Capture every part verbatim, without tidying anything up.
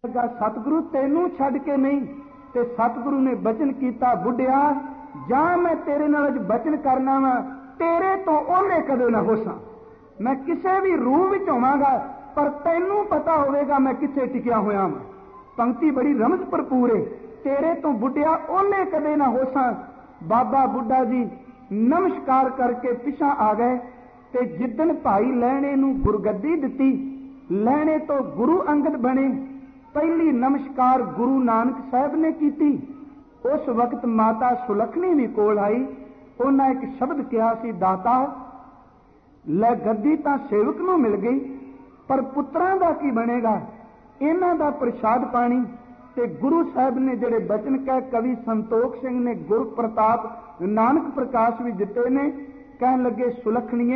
सतगुरु तेनू छड्ड के नहीं। ते सतगुरु ने बचन किया, बुढ़िया जा मैं तेरे नाल बचन करना वा, तेरे तो ओले कदे ना होसा। मैं किसी भी रूह विच होवांगा पर तैनू पता होवेगा मैं किथे टिकिया होया वां। पंक्ति बड़ी रमज भरपूर है। तेरे तो बुढ़िया ओले कदे ना होसा। बाबा बुढ़ा जी नमस्कार करके पिछा आ गए ते जिदन भाई लहणे नू गुरगद्दी दिती, लहणे तो गुरु अंगद बने। पहली नमस्कार गुरु नानक साहब ने की। उस वक्त माता सुलखनी भी कोल आई। उन्हें एक शब्द कहा सी, दाता लै गद्दी तां सेवक नूं मिल गई पर पुत्रां दा की बनेगा, इन्हां दा प्रसाद पानी। ते गुरु साहब ने जिहड़े बचन कह कवि संतोख सिंह ने गुर प्रताप नानक प्रकाश भी दिते ने, कहन लगे सुलखणीए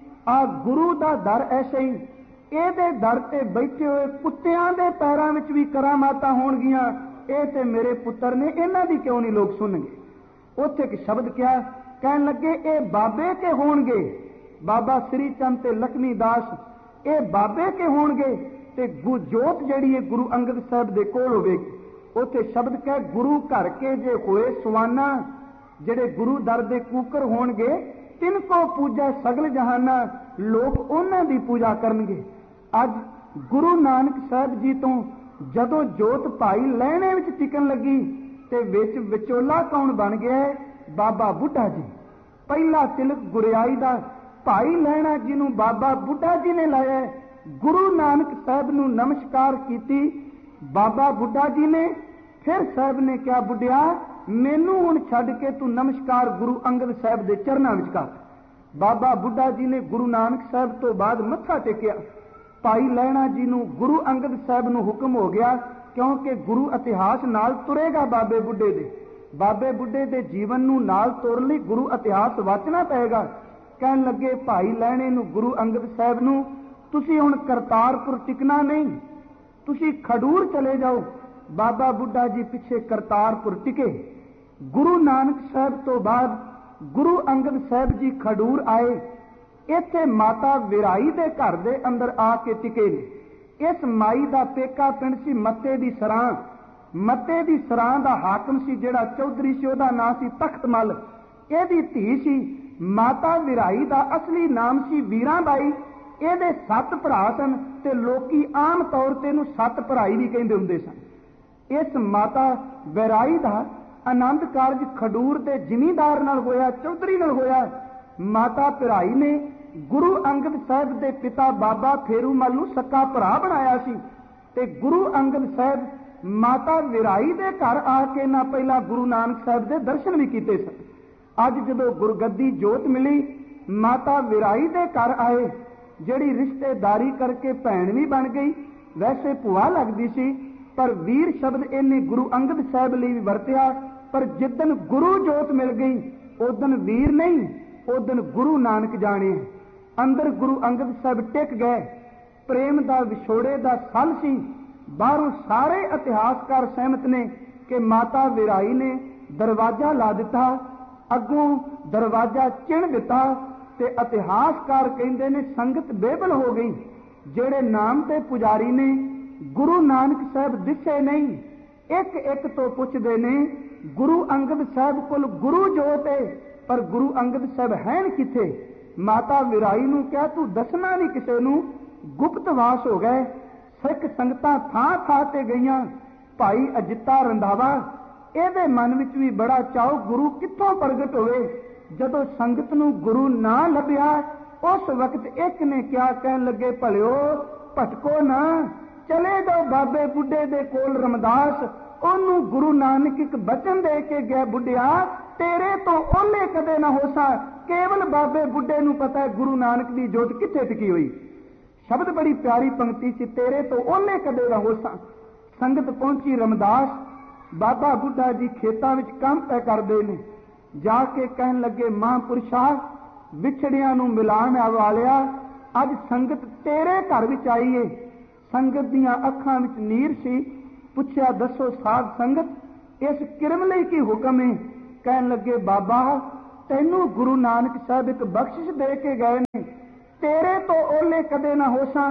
आ गुरु दा दर ऐसे ही, ਇਹਦੇ ਦਰ ਤੇ ਬੈਠੇ ਹੋਏ ਕੁੱਤਿਆਂ ਦੇ ਪੈਰਾਂ ਵਿੱਚ ਵੀ ਕਰਾਮਾਤਾਂ ਹੋਣਗੀਆਂ। ਇਹ ਤੇ ਮੇਰੇ ਪੁੱਤਰ ਨੇ, ਇਹਨਾਂ ਦੀ ਕਿਉਂ ਨਹੀਂ ਲੋਕ ਸੁਣਨਗੇ। ਉੱਥੇ ਇੱਕ ਸ਼ਬਦ ਕਿਹਾ, ਕਹਿਣ ਲੱਗੇ ਇਹ ਬਾਬੇ ਕੇ ਹੋਣਗੇ। ਬਾਬਾ ਸ੍ਰੀ ਚੰਦ ਤੇ ਲਖਮੀ ਦਾਸ ਇਹ ਬਾਬੇ ਕੇ ਹੋਣਗੇ ਤੇ ਜੋਤ ਜਿਹੜੀ ਹੈ ਗੁਰੂ ਅੰਗਦ ਸਾਹਿਬ ਦੇ ਕੋਲ ਹੋਵੇਗੀ। ਉੱਥੇ ਸ਼ਬਦ ਕਹਿ ਗੁਰੂ ਘਰ ਕੇ ਜੇ ਹੋਏ ਸੁਆਨਾ, ਜਿਹੜੇ ਗੁਰੂ ਦਰ ਦੇ ਕੂਕਰ ਹੋਣਗੇ, ਤਿੰਨ ਕੋ ਪੂਜਾ ਸਗਲ ਜਹਾਨਾ, ਲੋਕ ਉਹਨਾਂ ਦੀ ਪੂਜਾ ਕਰਨਗੇ। ਅੱਜ ਗੁਰੂ ਨਾਨਕ ਸਾਹਿਬ ਜੀ ਤੋਂ ਜਦੋਂ ਜੋਤ ਭਾਈ ਲਹਿਣੇ ਵਿੱਚ ਟਿਕਣ ਲੱਗੀ ਤੇ ਵਿੱਚ ਵਿਚੋਲਾ ਕੌਣ ਬਣ ਗਿਆ? ਬਾਬਾ ਬੁੱਢਾ ਜੀ। ਪਹਿਲਾ ਤਿਲਕ ਗੁਰਿਆਈ ਦਾ ਭਾਈ ਲਹਿਣਾ ਜਿਹਨੂੰ ਬਾਬਾ ਬੁੱਢਾ ਜੀ ਨੇ ਲਾਇਆ। ਗੁਰੂ ਨਾਨਕ ਸਾਹਿਬ ਨੂੰ ਨਮਸਕਾਰ ਕੀਤੀ ਬਾਬਾ ਬੁੱਢਾ ਜੀ ਨੇ। ਫਿਰ ਸਾਹਿਬ ਨੇ ਕਿਹਾ, ਬੁੱਢਿਆ ਮੈਨੂੰ ਹੁਣ ਛੱਡ ਕੇ ਤੂੰ ਨਮਸਕਾਰ ਗੁਰੂ ਅੰਗਦ ਸਾਹਿਬ ਦੇ ਚਰਨਾਂ ਵਿੱਚ ਕਰ। ਬਾਬਾ ਬੁੱਢਾ ਜੀ ਨੇ ਗੁਰੂ ਨਾਨਕ ਸਾਹਿਬ ਤੋਂ ਬਾਅਦ ਮੱਥਾ ਟੇਕਿਆ। ਭਾਈ ਲਹਿਣਾ ਜੀ ਨੂੰ ਗੁਰੂ ਅੰਗਦ ਸਾਹਿਬ ਨੂੰ ਹੁਕਮ ਹੋ ਗਿਆ, ਕਿਉਂਕਿ ਗੁਰੂ ਇਤਿਹਾਸ ਨਾਲ ਤੁਰੇਗਾ ਬਾਬੇ ਬੁੱਢੇ ਦੇ। ਬਾਬੇ ਬੁੱਢੇ ਦੇ ਜੀਵਨ ਨੂੰ ਨਾਲ ਤੁਰਨ ਲਈ ਗੁਰੂ ਇਤਿਹਾਸ ਵਾਚਣਾ ਪਏਗਾ। ਕਹਿਣ ਲੱਗੇ ਭਾਈ ਲਹਿਣੇ ਨੂੰ ਗੁਰੂ ਅੰਗਦ ਸਾਹਿਬ ਨੂੰ, ਤੁਸੀਂ ਹੁਣ ਕਰਤਾਰਪੁਰ ਟਿਕਣਾ ਨਹੀਂ, ਤੁਸੀਂ ਖਡੂਰ ਚਲੇ ਜਾਓ। ਬਾਬਾ ਬੁੱਢਾ ਜੀ ਪਿੱਛੇ ਕਰਤਾਰਪੁਰ ਟਿਕੇ। ਗੁਰੂ ਨਾਨਕ ਸਾਹਿਬ ਤੋਂ ਬਾਅਦ ਗੁਰੂ ਅੰਗਦ ਸਾਹਿਬ ਜੀ ਖਡੂਰ ਆਏ। ਇੱਥੇ ਮਾਤਾ ਵਿਰਾਈ ਦੇ ਘਰ ਦੇ ਅੰਦਰ ਆ ਕੇ ਟਿਕੇ ਨੇ। ਇਸ ਮਾਈ ਦਾ ਪੇਕਾ ਪਿੰਡ ਸੀ ਮੱਤੇ ਦੀ ਸਰਾਂ। ਮੱਤੇ ਦੀ ਸਰਾਂ ਦਾ ਹਾਕਮ ਸੀ ਜਿਹੜਾ ਚੌਧਰੀ ਸੀ, ਉਹਦਾ ਨਾਂ ਸੀ ਤਖਤ ਮੱਲ। ਇਹਦੀ ਧੀ ਸੀ ਮਾਤਾ ਵਿਰਾਈ ਦਾ ਅਸਲੀ ਨਾਮ ਸੀ ਵੀਰਾਂ ਬਾਈ। ਇਹਦੇ ਸੱਤ ਭਰਾ ਸਨ ਤੇ ਲੋਕੀ ਆਮ ਤੌਰ ਤੇ ਇਹਨੂੰ ਸੱਤ ਭਰਾਈ ਵੀ ਕਹਿੰਦੇ ਹੁੰਦੇ ਸਨ। ਇਸ ਮਾਤਾ ਵਿਰਾਈ ਦਾ ਆਨੰਦ ਕਾਰਜ ਖਡੂਰ ਦੇ ਜ਼ਿਮੀਂਦਾਰ ਨਾਲ ਹੋਇਆ, ਚੌਧਰੀ ਨਾਲ ਹੋਇਆ। ਮਾਤਾ ਭਰਾਈ ਨੇ ਗੁਰੂ ਅੰਗਦ ਸਾਹਿਬ ਦੇ ਪਿਤਾ ਬਾਬਾ ਫੇਰੂਮਲ ਨੂੰ ਸਕਾ ਭਰਾ ਬਣਾਇਆ ਸੀ ਤੇ ਗੁਰੂ ਅੰਗਦ ਸਾਹਿਬ ਮਾਤਾ ਵਿਰਾਈ ਦੇ ਘਰ ਆ ਕੇ ਨਾ ਪਹਿਲਾਂ ਗੁਰੂ ਨਾਨਕ ਸਾਹਿਬ ਦੇ ਦਰਸ਼ਨ ਵੀ ਕੀਤੇ ਸਨ। ਅੱਜ ਜਦੋਂ ਗੁਰਗੱਦੀ ਜੋਤ ਮਿਲੀ, ਮਾਤਾ ਵਿਰਾਈ ਦੇ ਘਰ ਆਏ, ਜਿਹੜੀ ਰਿਸ਼ਤੇਦਾਰੀ ਕਰਕੇ ਭੈਣ ਵੀ ਬਣ ਗਈ, ਵੈਸੇ ਭੂਆ ਲੱਗਦੀ ਸੀ, ਪਰ ਵੀਰ ਸ਼ਬਦ ਇਹਨੇ ਗੁਰੂ ਅੰਗਦ ਸਾਹਿਬ ਲਈ ਵੀ ਵਰਤਿਆ। ਪਰ ਜਿੱਦਣ ਗੁਰੂ ਜੋਤ ਮਿਲ ਗਈ ਉਦਣ ਵੀਰ ਨਹੀਂ, ਉਦਣ ਗੁਰੂ ਨਾਨਕ ਜਾਣੇ। ਅੰਦਰ ਗੁਰੂ ਅੰਗਦ ਸਾਹਿਬ ਟਿਕ ਗਏ। ਪ੍ਰੇਮ ਦਾ ਵਿਛੋੜੇ ਦਾ ਸਲ ਸੀ। ਬਾਹਰੋਂ ਸਾਰੇ ਇਤਿਹਾਸਕਾਰ ਸਹਿਮਤ ਨੇ ਕਿ ਮਾਤਾ ਵਿਰਾਈ ਨੇ ਦਰਵਾਜ਼ਾ ਲਾ ਦਿੱਤਾ, ਅੱਗੋਂ ਦਰਵਾਜ਼ਾ ਚਿਣ ਦਿੱਤਾ ਤੇ ਇਤਿਹਾਸਕਾਰ ਕਹਿੰਦੇ ਨੇ ਸੰਗਤ ਬੇਬਲ ਹੋ ਗਈ। ਜਿਹੜੇ ਨਾਮ ਤੇ ਪੁਜਾਰੀ ਨੇ ਗੁਰੂ ਨਾਨਕ ਸਾਹਿਬ ਦਿਸੇ ਨਹੀਂ, ਇੱਕ ਇੱਕ ਤੋਂ ਪੁੱਛਦੇ ਨੇ ਗੁਰੂ ਅੰਗਦ ਸਾਹਿਬ ਕੋਲ ਗੁਰੂ ਜੋਤ ਹੈ ਪਰ ਗੁਰੂ ਅੰਗਦ ਸਾਹਿਬ ਹੈਨ ਕਿੱਥੇ? ਮਾਤਾ ਵਿਰਾਈ ਨੂੰ ਕਿਹਾ ਤੂੰ ਦੱਸਣਾ ਨਹੀਂ ਕਿਸੇ ਨੂੰ, ਗੁਪਤਵਾਸ ਹੋ ਗਏ। ਸਿੱਖ ਸੰਗਤਾਂ ਥਾਂ ਥਾਂ ਤੇ ਗਈਆਂ। ਭਾਈ ਅਜਿੱਤਾ ਰੰਧਾਵਾ, ਇਹਦੇ ਮਨ ਵਿੱਚ ਵੀ ਬੜਾ ਚਾਉ ਗੁਰੂ ਕਿੱਥੋਂ ਪ੍ਰਗਟ ਹੋਵੇ। ਜਦੋਂ ਸੰਗਤ ਨੂੰ ਗੁਰੂ ਨਾ ਲੱਭਿਆ ਉਸ ਵਕਤ ਇੱਕ ਨੇ ਕਿਹਾ, ਕਹਿਣ ਲੱਗੇ ਭਲਿਓ ਭਟਕੋ ਨਾ, ਚਲੇ ਜਾਓ ਬਾਬੇ ਬੁੱਢੇ ਦੇ ਕੋਲ ਰਮਦਾਸ। ਉਹਨੂੰ ਗੁਰੂ ਨਾਨਕ ਇੱਕ ਬਚਨ ਦੇ ਕੇ ਗਿਆ, ਬੁੱਢਿਆ ਤੇਰੇ ਤੋਂ ਓਲੇ ਕਦੇ ਨਾ ਹੋਸਾ। ਕੇਵਲ ਬਾਬੇ ਬੁੱਢੇ ਨੂੰ ਪਤਾ ਹੈ ਗੁਰੂ ਨਾਨਕ ਦੀ ਜੋਤ ਕਿੱਥੇ ਟਿਕੀ ਹੋਈ। ਸ਼ਬਦ ਬੜੀ ਪਿਆਰੀ ਪੰਕਤੀ ਸੀ, ਤੇਰੇ ਤੋਂ ਓਲੇ ਕਦੇ ਨਾ ਹੋਸਾ। ਸੰਗਤ ਪਹੁੰਚੀ ਰਮਦਾਸ। ਬਾਬਾ ਬੁੱਢਾ ਜੀ ਖੇਤਾਂ ਵਿੱਚ ਕੰਮ ਤੈ ਕਰਦੇ ਨੇ। ਜਾ ਕੇ ਕਹਿਣ ਲੱਗੇ, ਮਹਾਂਪੁਰਸ਼ਾ ਵਿਛੜਿਆਂ ਨੂੰ ਮਿਲਾਣ ਵਾਲਿਆ, ਅੱਜ ਸੰਗਤ ਤੇਰੇ ਘਰ ਵਿੱਚ ਆਈ ਏ। ਸੰਗਤ ਦੀਆਂ ਅੱਖਾਂ ਵਿੱਚ ਨੀਰ ਸੀ। ਪੁੱਛਿਆ, ਦੱਸੋ ਸਾਧ ਸੰਗਤ ਇਸ ਕਿਰਮ ਲਈ ਕੀ ਹੁਕਮ ਹੈ? ਕਹਿਣ ਲੱਗੇ, ਬਾਬਾ ਤੈਨੂੰ ਗੁਰੂ ਨਾਨਕ ਸਾਹਿਬ ਇੱਕ ਬਖਸ਼ਿਸ਼ ਦੇ ਕੇ ਗਏ ਨੇ, ਤੇਰੇ ਤੋਂ ਓਲੇ ਕਦੇ ਨਾ ਹੋਸਾਂ।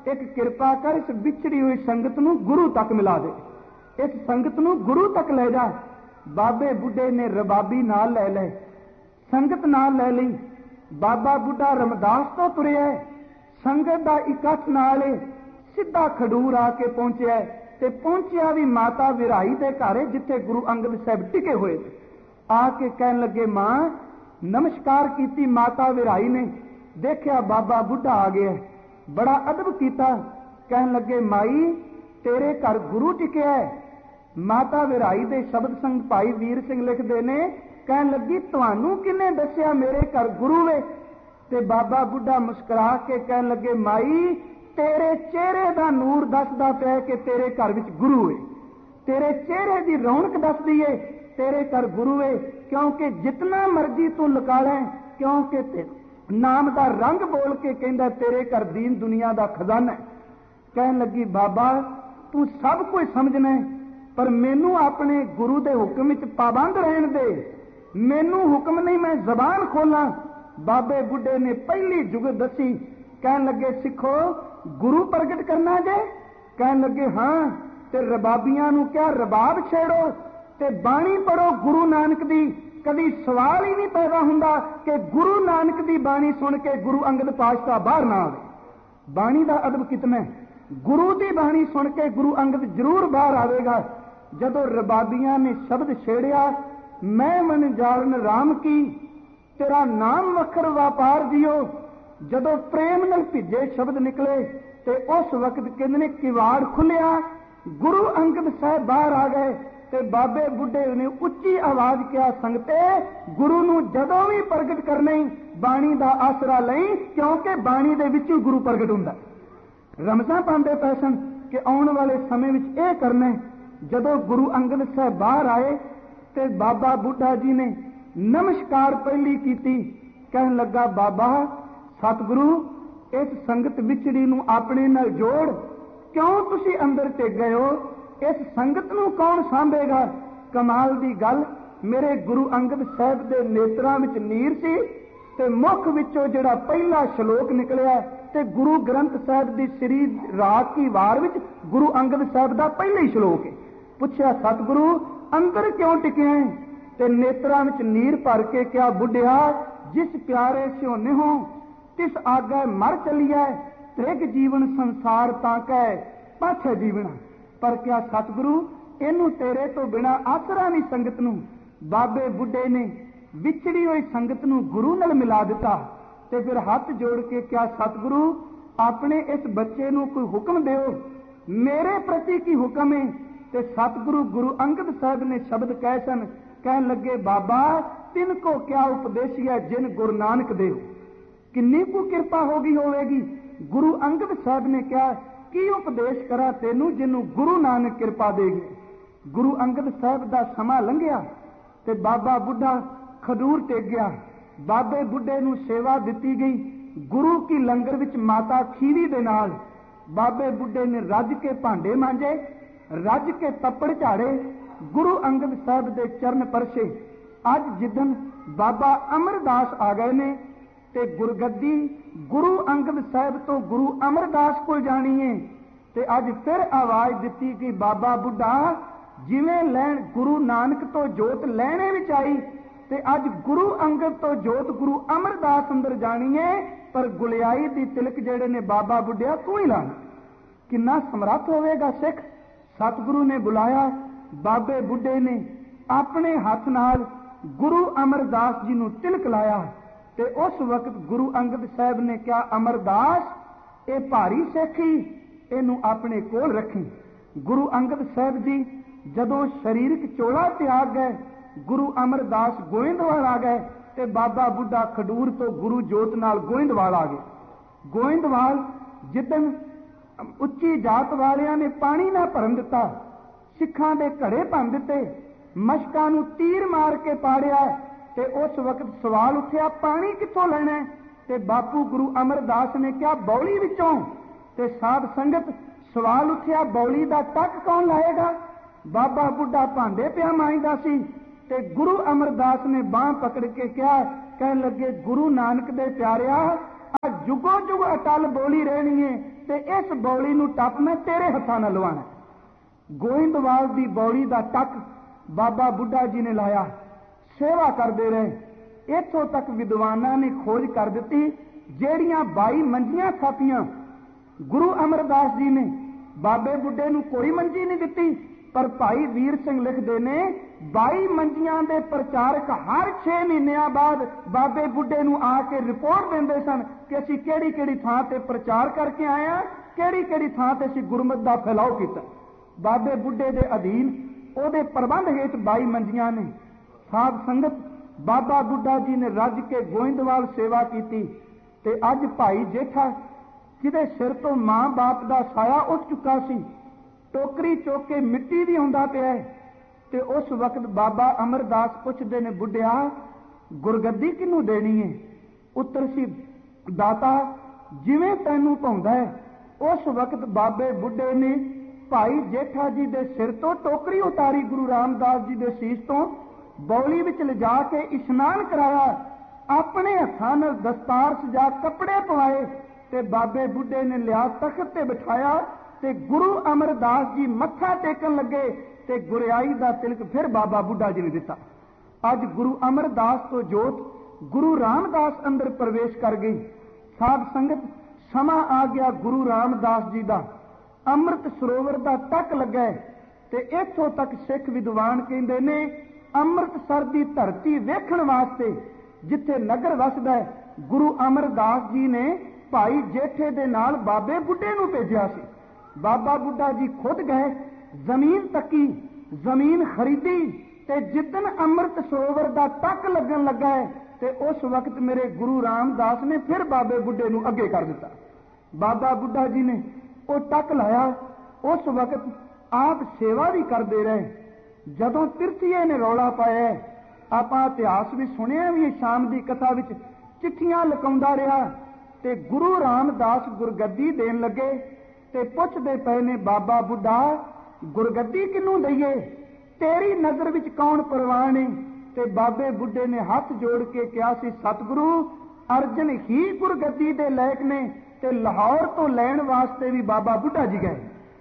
एक किरपा कर इस बिछड़ी हुई संगत नूं गुरु तक मिला दे, इस संगत नूं गुरु तक ले जा। बाबे बुढ़े ने रबाबी नाल लै ले, संगत नाल लै लई। बाबा बुढ़ा रमदास तो तुरिया, संगत दा इकट्ठ नाल सीधा खडूर आके पहुंचिया, ते पहुंचिया भी माता विराई दे घर जिथे गुरु अंगद साहब टिके हुए। आके कहन लगे मां, नमस्कार कीती माता विराई ने, देखिया बाबा बुढ़ा आ गया, बड़ा अदब किया। कहन लगे माई तेरे घर गुरु टिकिया है। माता विराई दे शब्द संग भाई वीर सिंह लिखते ने, कहन लगी तुहानू किने दसिया मेरे घर गुरु वे? ते बाबा बुढ़ा मुस्कुरा के कहन लगे माई तेरे चेहरे दा नूर दसदा पिया कि तेरे घर विच गुरु है, तेरे चेहरे दी रौनक दसदी है तेरे घर गुरु है। क्योंकि जितना मर्जी तू लुका लै, क्योंकि नाम दा रंग बोल के कहंदा तेरे घर दीन दुनिया दा खजाना है। कहन लगी बाबा तू सब कुछ समझना है, पर मैनू अपने गुरु दे हुक्म विच पाबंद रहन दे, मैनू हुक्म नहीं मैं जबान खोला। बाबे बुढ़े ने पहली जुगत दसी। कहन लगे सिखो गुरु प्रगट करना जे? कहन लगे हाँ। ते रबाबियां नू क्या रबाब छेड़ो ते बाणी पढ़ो गुरु नानक दी। कभी सवाल ही नहीं पैदा हुंदा कि गुरु नानक दी बाणी सुन के गुरु अंगद पातशाह बाहर ना आवे। बाणी दा अदब कितना है, गुरु दी बाणी सुन के गुरु अंगद जरूर बाहर आवेगा। जदों रबाबियां ने शब्द छेड़िया, मैं मन जालन राम की, तेरा नाम वखर व्यापार दियो, जदों प्रेम नाल भिजे शब्द निकले ते उस वक्त कहंदे ने किवाड़ खुलिया, गुरु अंगद साहब बाहर आ गए। ते बाबे बुढ़े ने उच्ची आवाज किया, संगते गुरु नूं जदों भी प्रगट करना बाणी दा आसरा लई, क्योंकि बाणी दे विच गुरु प्रगट हुंदा। रमजां पांदे पए सन कि आउण वाले समय विच इह करना। जदों गुरु अंगद साहब बाहर आए ते बाबा बुढ़ा जी ने नमस्कार पहली कीती। कहन लगा बाबा सतगुरु इस संगत विछड़ी नूं अपने नाल जोड़, क्यों तुसी अंदर टिक गए हो? इस संगत नूं कौन सांभेगा? कमाल दी गल, मेरे गुरु अंगद साहब दे नेत्रां विच नीर सी ते मुख विचों जिहड़ा पहला श्लोक निकलिया ते गुरु ग्रंथ साहब दी श्री राग की वार विच गुरु अंगद साहब दा पहला ही श्लोक है। पुछया सतगुरु अंदर क्यों टिके हैं? ते नेत्रां विच नीर भर के क्या बुढ़िया जिस प्यारे स्योने हो तिस आगे मर चलिया, त्रिग जीवन संसार ताकै पाछे जीवना। पर क्या सतगुरु इनू तेरे तो बिना आसरा नहीं संगत नूं? बाबे बुढ़े ने विछड़ी हुई संगत नूं गुरु नाल मिला दिता। ते फिर हाथ जोड़ के क्या सतगुरु अपने इस बच्चे नूं कोई हुक्म दिओ, मेरे प्रति की हुक्म है? ते सतगुरु गुरु अंगद साहब ने शब्द कहे सन। कहन लगे बाबा तिनको क्या उपदेशिया जिन गुरु नानक देव, किन्नी को कृपा होगी होवेगी। गुरु अंगद साहब ने क्या की उपदेश करा तेनू जिन्नू गुरु नानक कृपा देगी। गुरु अंगद साहब दा समा लंघिया ते बाबा बुढ़ा खडूर टेक गया। बाबे बुढ़े नू सेवा दिती गई गुरु की लंगर विच माता खीवी दे नाल। बाबे बुढ़े ने रज के भांडे मांजे, रज के तप्पड़ झाड़े, गुरु अंगद साहब दे चरण परसे। अज जिदन बाबा अमरदास आ गए ने ते गुरगद्दी गुरु अंगद साहब तो गुरु अमरदास को जानी है। ते अज फिर आवाज दी कि बाबा बुढ़ा जिवें लैन गुरु नानक तो जोत लैने विच आई ते अज गुरु अंगद तो जोत गुरु अमरदास अंदर जानी है। पर गुलियाई दी तिलक जेड़े ने बाबा बुढ़िया तू ही लाना। किन्ना समर्थ होवेगा सिख। सतगुरु ने बुलाया, बाबे बुढ़े ने अपने हाथ नाल गुरु अमरदास जी नूं तिलक लाया। ते उस वक्त गुरु अंगद साहब ने क्या अमरदास ये भारी सिखी इनू अपने कोल रखी। गुरु अंगद साहब जी जदों शरीरक चोला त्याग गए, गुरु अमरदास गोइंदवाल आ गए ते बाबा बुढ़ा खडूर तो गुरु जोत नाल गोइंदवाल आ गए। गोइंदवाल जिदन उच्ची जात वालियां ने पानी ना भरन दिता, सिखां दे घड़े भन दिते, मशकां नूं तीर मार के पाड़िया ते उस वक्त सवाल उठिया पानी कित्थों लेना? ते बापू गुरु अमरदास ने क्या बौली विचों? ते साध संगत सवाल उठिया बौली दा टक कौन लाएगा? बाबा बुढ़ा भांडे पिया मांजदा सी ते गुरु अमरदास ने बांह पकड़ के क्या कहन लगे गुरु नानक दे प्यारिया जुगो जुग अटल बोली रहनी है, ਤੇ ਇਸ ਬੌਲੀ ਨੂੰ ਟੱਪ ਮੈਂ ਤੇਰੇ ਹੱਥਾਂ ਨਾਲ ਲਵਾਣਾ। ਗੋਇੰਦਵਾਲ ਦੀ ਬੌਲੀ ਦਾ ਟੱਕ ਬਾਬਾ ਬੁੱਢਾ ਜੀ ਨੇ ਲਾਇਆ, ਸੇਵਾ ਕਰਦੇ ਰਹੇ। ਇੱਥੋਂ ਤੱਕ ਵਿਦਵਾਨਾਂ ਨੇ ਖੋਜ ਕਰ ਦਿੱਤੀ, ਜਿਹੜੀਆਂ ਬਾਈ ਮੰਜੀਆਂ ਥਾਪੀਆਂ ਗੁਰੂ ਅਮਰਦਾਸ ਜੀ ਨੇ ਬਾਬੇ ਬੁੱਢੇ ਨੂੰ ਕੋਈ ਮੰਜੀ ਨਹੀਂ ਦਿੱਤੀ, ਪਰ ਭਾਈ ਵੀਰ ਸਿੰਘ ਲਿਖਦੇ ਨੇ ਬਾਈ ਮੰਜੀਆਂ ਦੇ ਪ੍ਰਚਾਰਕ ਹਰ ਛੇ ਮਹੀਨਿਆਂ ਬਾਅਦ ਬਾਬੇ ਬੁੱਢੇ ਨੂੰ ਆ ਕੇ ਰਿਪੋਰਟ ਦਿੰਦੇ ਸਨ ਕਿ ਅਸੀਂ ਕਿਹੜੀ ਕਿਹੜੀ ਥਾਂ ਤੇ ਪ੍ਰਚਾਰ ਕਰਕੇ ਆਏ ਹਾਂ, ਕਿਹੜੀ ਕਿਹੜੀ ਥਾਂ ਤੇ ਅਸੀਂ ਗੁਰਮਤਿ ਦਾ ਫੈਲਾਓ ਕੀਤਾ। ਬਾਬੇ ਬੁੱਢੇ ਦੇ ਅਧੀਨ ਉਹਦੇ ਪ੍ਰਬੰਧ ਹੇਠ ਬਾਈ ਮੰਜੀਆਂ ਨੇ। ਸਾਧ ਸੰਗਤ, ਬਾਬਾ ਬੁੱਢਾ ਜੀ ਨੇ ਰੱਜ ਕੇ ਗੋਇੰਦਵਾਲ ਸੇਵਾ ਕੀਤੀ ਤੇ ਅੱਜ ਭਾਈ ਜੇਠਾ ਜਿਹਦੇ ਸਿਰ ਤੋਂ ਮਾਂ ਬਾਪ ਦਾ ਸਾਇਆ ਉੱਠ ਚੁੱਕਾ ਸੀ, ਟੋਕਰੀ ਚੁੱਕ ਕੇ ਮਿੱਟੀ ਵੀ ਹੁੰਦਾ ਪਿਆ ਤੇ ਉਸ ਵਕਤ ਬਾਬਾ ਅਮਰਦਾਸ ਪੁੱਛਦੇ ਨੇ, ਬੁੱਢਿਆ ਗੁਰਗੱਦੀ ਕਿਹਨੂੰ ਦੇਣੀ ਹੈ? ਉੱਤਰ ਸੀ, ਦਾਤਾ ਜਿਵੇਂ ਤੈਨੂੰ ਭਾਉਂਦਾ ਹੈ। ਉਸ ਵਕਤ ਬਾਬੇ ਬੁੱਢੇ ਨੇ ਭਾਈ ਜੇਠਾ ਜੀ ਦੇ ਸਿਰ ਤੋਂ ਟੋਕਰੀ ਉਤਾਰੀ, ਗੁਰੂ ਰਾਮਦਾਸ ਜੀ ਦੇ ਸੀਸ ਤੋਂ ਬੌਲੀ ਵਿੱਚ ਲਿਜਾ ਕੇ ਇਸ਼ਨਾਨ ਕਰਾਇਆ, ਆਪਣੇ ਹੱਥਾਂ ਨਾਲ ਦਸਤਾਰ ਸਜਾ ਕੱਪੜੇ ਪਵਾਏ ਤੇ ਬਾਬੇ ਬੁੱਢੇ ਨੇ ਲਿਆ ਤਖਤ ਤੇ ਬਿਠਾਇਆ ਤੇ ਗੁਰੂ ਅਮਰਦਾਸ ਜੀ ਮੱਥਾ ਟੇਕਣ ਲੱਗੇ ਤੇ ਗੁਰਿਆਈ ਦਾ ਤਿਲਕ ਫਿਰ ਬਾਬਾ ਬੁੱਢਾ ਜੀ ਨੇ ਦਿੱਤਾ। ਅੱਜ ਗੁਰੂ ਅਮਰਦਾਸ ਤੋਂ ਜੋਤ ਗੁਰੂ ਰਾਮਦਾਸ ਅੰਦਰ ਪ੍ਰਵੇਸ਼ ਕਰ ਗਈ। ਸਾਧ ਸੰਗਤ, ਸਮਾਂ ਆ ਗਿਆ ਗੁਰੂ ਰਾਮਦਾਸ ਜੀ ਦਾ ਅੰਮ੍ਰਿਤ ਸਰੋਵਰ ਦਾ ਟੱਕ ਲੱਗਾ ਤੇ ਇੱਥੋਂ ਤੱਕ ਸਿੱਖ ਵਿਦਵਾਨ ਕਹਿੰਦੇ ਨੇ ਅੰਮ੍ਰਿਤਸਰ ਦੀ ਧਰਤੀ ਵੇਖਣ ਵਾਸਤੇ ਜਿੱਥੇ ਨਗਰ ਵਸਦਾ ਹੈ, ਗੁਰੂ ਅਮਰਦਾਸ ਜੀ ਨੇ ਭਾਈ ਜੇਠੇ ਦੇ ਨਾਲ ਬਾਬੇ ਬੁੱਢੇ ਨੂੰ ਭੇਜਿਆ ਸੀ। ਬਾਬਾ ਬੁੱਢਾ ਜੀ ਖੁਦ ਗਏ, ਜ਼ਮੀਨ ਤੱਕੀ, ਜ਼ਮੀਨ ਖਰੀਦੀ ਤੇ ਜਿੱਦਨ ਅੰਮ੍ਰਿਤ ਸਰੋਵਰ ਦਾ ਟੱਕ ਲੱਗਣ ਲੱਗਾ ਹੈ ਤੇ ਉਸ ਵਕਤ ਮੇਰੇ ਗੁਰੂ ਰਾਮਦਾਸ ਨੇ ਫਿਰ ਬਾਬੇ ਬੁੱਢੇ ਨੂੰ ਅੱਗੇ ਕਰ ਦਿੱਤਾ। ਬਾਬਾ ਬੁੱਢਾ ਜੀ ਨੇ ਉਹ ਟੱਕ ਲਾਇਆ। ਉਸ ਵਕਤ ਆਪ ਸੇਵਾ ਵੀ ਕਰਦੇ ਰਹੇ। ਜਦੋਂ ਤਿਰਥੀਏ ਨੇ ਰੌਲਾ ਪਾਇਆ, ਆਪਾਂ ਇਤਿਹਾਸ ਵੀ ਸੁਣਿਆ ਵੀ, ਸ਼ਾਮ ਦੀ ਕਥਾ ਵਿੱਚ ਚਿੱਠੀਆਂ ਲਿਖਾਉਂਦਾ ਰਿਹਾ ਤੇ ਗੁਰੂ ਰਾਮਦਾਸ ਗੁਰਗੱਦੀ ਦੇਣ ਲੱਗੇ ਤੇ ਪੁੱਛਦੇ ਪਏ ਨੇ, ਬਾਬਾ ਬੁੱਢਾ ਗੁਰਗੱਦੀ ਕਿਹਨੂੰ ਦਈਏ? ਤੇਰੀ ਨਜ਼ਰ ਵਿੱਚ ਕੌਣ ਪ੍ਰਵਾਨ ਹੈ? ਤੇ ਬਾਬੇ ਬੁੱਢੇ ਨੇ ਹੱਥ ਜੋੜ ਕੇ ਕਿਹਾ ਸੀ, ਸਤਿਗੁਰੂ ਅਰਜਨ ਹੀ ਗੁਰਗੱਦੀ ਦੇ ਲਾਇਕ ਨੇ। ਤੇ ਲਾਹੌਰ ਤੋਂ ਲੈਣ ਵਾਸਤੇ ਵੀ ਬਾਬਾ ਬੁੱਢਾ ਜੀ ਗਏ,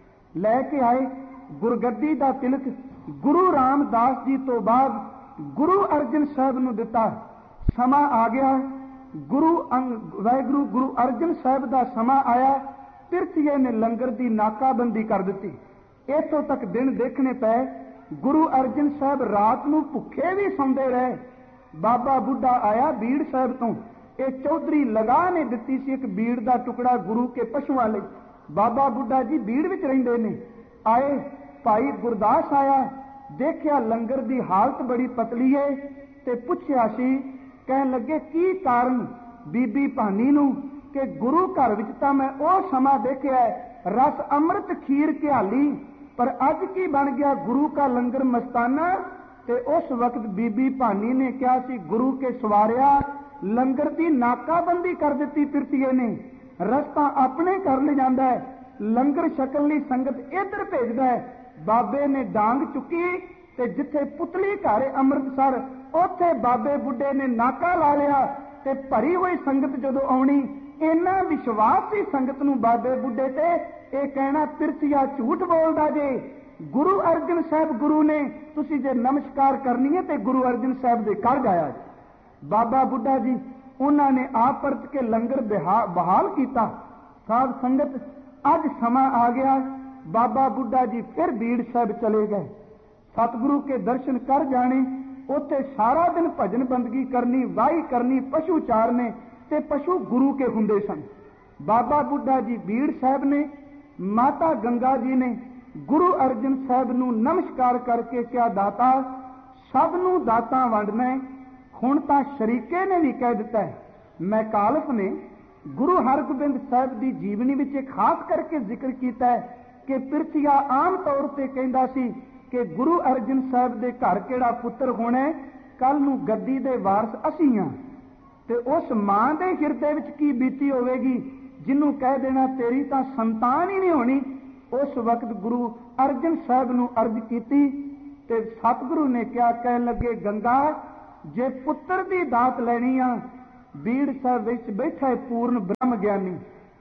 ਲੈ ਕੇ ਆਏ ਗੁਰਗੱਦੀ ਦਾ ਤਿਲਕ। ਗੁਰੂ ਰਾਮਦਾਸ ਜੀ ਤੋਂ ਬਾਅਦ ਗੁਰੂ ਅਰਜਨ ਸਾਹਿਬ ਨੂੰ ਦਿੱਤਾ। ਸਮਾਂ ਆ ਗਿਆ, ਗੁਰੂ ਵਾਹਿਗੁਰੂ ਗੁਰੂ ਅਰਜਨ ਸਾਹਿਬ ਦਾ ਸਮਾਂ ਆਇਆ। ਤਿਰਥੀਏ ਨੇ ਲੰਗਰ ਦੀ ਨਾਕਾਬੰਦੀ ਕਰ ਦਿੱਤੀ। ਇੱਥੋਂ ਤੱਕ ਦਿਨ ਦੇਖਣੇ ਪਏ, ਗੁਰੂ ਅਰਜਨ ਸਾਹਿਬ ਰਾਤ ਨੂੰ ਭੁੱਖੇ ਵੀ ਸੌਂਦੇ ਰਹੇ। ਬਾਬਾ ਬੁੱਢਾ ਆਇਆ ਬੀੜ ਸਾਹਿਬ ਤੋਂ, ਇਹ ਚੌਧਰੀ ਲਗਾ ਨੇ ਦਿੱਤੀ ਸੀ ਇੱਕ ਬੀੜ ਦਾ ਟੁਕੜਾ ਗੁਰੂ ਕੇ ਪਸ਼ੂਆਂ ਲਈ। ਬਾਬਾ ਬੁੱਢਾ ਜੀ ਬੀੜ ਵਿੱਚ ਰਹਿੰਦੇ ਨੇ। ਆਏ, ਭਾਈ ਗੁਰਦਾਸ ਆਇਆ, ਦੇਖਿਆ ਲੰਗਰ ਦੀ ਹਾਲਤ ਬੜੀ ਪਤਲੀ ਹੈ ਤੇ ਪੁੱਛਿਆ ਸੀ, ਕਹਿਣ ਲੱਗੇ ਕੀ ਕਾਰਨ ਬੀਬੀ ਭਾਨੀ ਨੂੰ? ਕਿ ਗੁਰੂ ਘਰ ਵਿੱਚ ਤਾਂ ਮੈਂ ਉਹ ਸਮਾਂ ਦੇਖਿਆ ਰਸ ਅੰਮ੍ਰਿਤ ਖੀਰ ਘਿਆਲੀ, ਪਰ ਅੱਜ ਕੀ ਬਣ ਗਿਆ ਗੁਰੂ ਕਾ ਲੰਗਰ ਮਸਤਾਨਾ। ਤੇ ਉਸ ਵਕਤ ਬੀਬੀ ਭਾਨੀ ਨੇ ਕਿਹਾ ਸੀ, ਗੁਰੂ ਕੇ ਸਵਾਰਿਆ ਲੰਗਰ ਦੀ ਨਾਕਾਬੰਦੀ ਕਰ ਦਿੱਤੀ ਤਿਰਥੀਏ ਨੇ। ਰਸਤਾ ਆਪਣੇ ਘਰ ਲੈ ਜਾਂਦਾ ਹੈ, ਲੰਗਰ ਛਕਣ ਲਈ ਸੰਗਤ ਇੱਧਰ ਭੇਜਦਾ ਹੈ। ਬਾਬੇ ਨੇ ਡਾਂਗ ਚੁੱਕੀ ਤੇ ਜਿੱਥੇ ਪੁਤਲੀ ਘਰ ਅੰਮ੍ਰਿਤਸਰ, ਉੱਥੇ ਬਾਬੇ ਬੁੱਢੇ ਨੇ ਨਾਕਾ ਲਾ ਲਿਆ ਤੇ ਭਰੀ ਹੋਈ ਸੰਗਤ ਜਦੋਂ ਆਉਣੀ, ਇੰਨਾ ਵਿਸ਼ਵਾਸ ਸੀ ਸੰਗਤ ਨੂੰ ਬਾਬੇ ਬੁੱਢੇ ਤੇ, ਇਹ ਕਹਿਣਾ ਤਿਰਥੀਆ ਝੂਠ ਬੋਲਦਾ ਜੇ। ਗੁਰੂ ਅਰਜਨ ਸਾਹਿਬ ਗੁਰੂ ਨੇ, ਤੁਸੀਂ ਜੇ ਨਮਸਕਾਰ ਕਰਨੀ ਹੈ ਤੇ ਗੁਰੂ ਅਰਜਨ ਸਾਹਿਬ ਦੇ ਘਰ ਜਾਇਆ। ਬਾਬਾ ਬੁੱਢਾ ਜੀ ਉਹਨਾਂ ਨੇ ਆਪ ਪਰਤ ਕੇ ਲੰਗਰ ਬਹਾਲ ਕੀਤਾ। ਸਾਧ ਸੰਗਤ, ਅੱਜ ਸਮਾਂ ਆ ਗਿਆ, ਬਾਬਾ ਬੁੱਢਾ ਜੀ ਫਿਰ ਬੀੜ ਸਾਹਿਬ ਚਲੇ ਗਏ। ਸਤਿਗੁਰੂ ਕੇ ਦਰਸ਼ਨ ਕਰ ਜਾਣੇ, ਉੱਥੇ ਸਾਰਾ ਦਿਨ ਭਜਨ ਬੰਦਗੀ ਕਰਨੀ, ਵਾਹੀ ਕਰਨੀ, ਪਸ਼ੂ ਚਾਰਨੇ ਤੇ ਪਸ਼ੂ ਗੁਰੂ ਕੇ ਹੁੰਦੇ ਸਨ। ਬਾਬਾ ਬੁੱਢਾ ਜੀ ਬੀੜ ਸਾਹਿਬ ਨੇ, ਮਾਤਾ ਗੰਗਾ ਜੀ ਨੇ ਗੁਰੂ ਅਰਜਨ ਸਾਹਿਬ ਨੂੰ ਨਮਸਕਾਰ ਕਰਕੇ ਕਿਹਾ, ਦਾਤਾ ਸਭ ਨੂੰ ਦਾਤਾਂ ਵੰਡਣਾ। ਹੁਣ ਤਾਂ ਸ਼ਰੀਕੇ ਨੇ ਵੀ ਕਹਿ ਦਿੱਤਾ ਹੈ। ਮੈਕਾਲਫ ਨੇ ਗੁਰੂ ਹਰਗੋਬਿੰਦ ਸਾਹਿਬ ਦੀ ਜੀਵਨੀ ਵਿੱਚ ਖਾਸ ਕਰਕੇ ਜ਼ਿਕਰ ਕੀਤਾ ਹੈ ਕਿ ਪਿਰਥੀਆ ਆਮ ਤੌਰ ਤੇ ਕਹਿੰਦਾ ਸੀ ਕਿ ਗੁਰੂ ਅਰਜਨ ਸਾਹਿਬ ਦੇ ਘਰ ਕਿਹੜਾ ਪੁੱਤਰ ਹੋਣਾ, ਕੱਲ ਨੂੰ ਗੱਦੀ ਦੇ ਵਾਰਸ ਅਸੀਂ ਹਾਂ। ਤੇ ਉਸ ਮਾਂ ਦੇ ਹਿਰਦੇ ਵਿੱਚ ਕੀ ਬੀਤੀ ਹੋਵੇਗੀ ਜਿਹਨੂੰ ਕਹਿ ਦੇਣਾ ਤੇਰੀ ਤਾਂ ਸੰਤਾਨ ਹੀ ਨਹੀਂ ਹੋਣੀ। ਉਸ ਵਕਤ ਗੁਰੂ ਅਰਜਨ ਸਾਹਿਬ ਨੂੰ ਅਰਜ਼ ਕੀਤੀ ਤੇ ਸਤਿਗੁਰੂ ਨੇ ਕਿਹਾ, ਕਹਿਣ ਲੱਗੇ, ਗੰਗਾ ਜੇ ਪੁੱਤਰ ਦੀ ਦਾਤ ਲੈਣੀ ਆ, ਬੀੜ ਸਾਹਿਬ ਵਿੱਚ ਬੈਠਾ ਹੈ ਪੂਰਨ ਬ੍ਰਹਮ ਗਿਆਨੀ,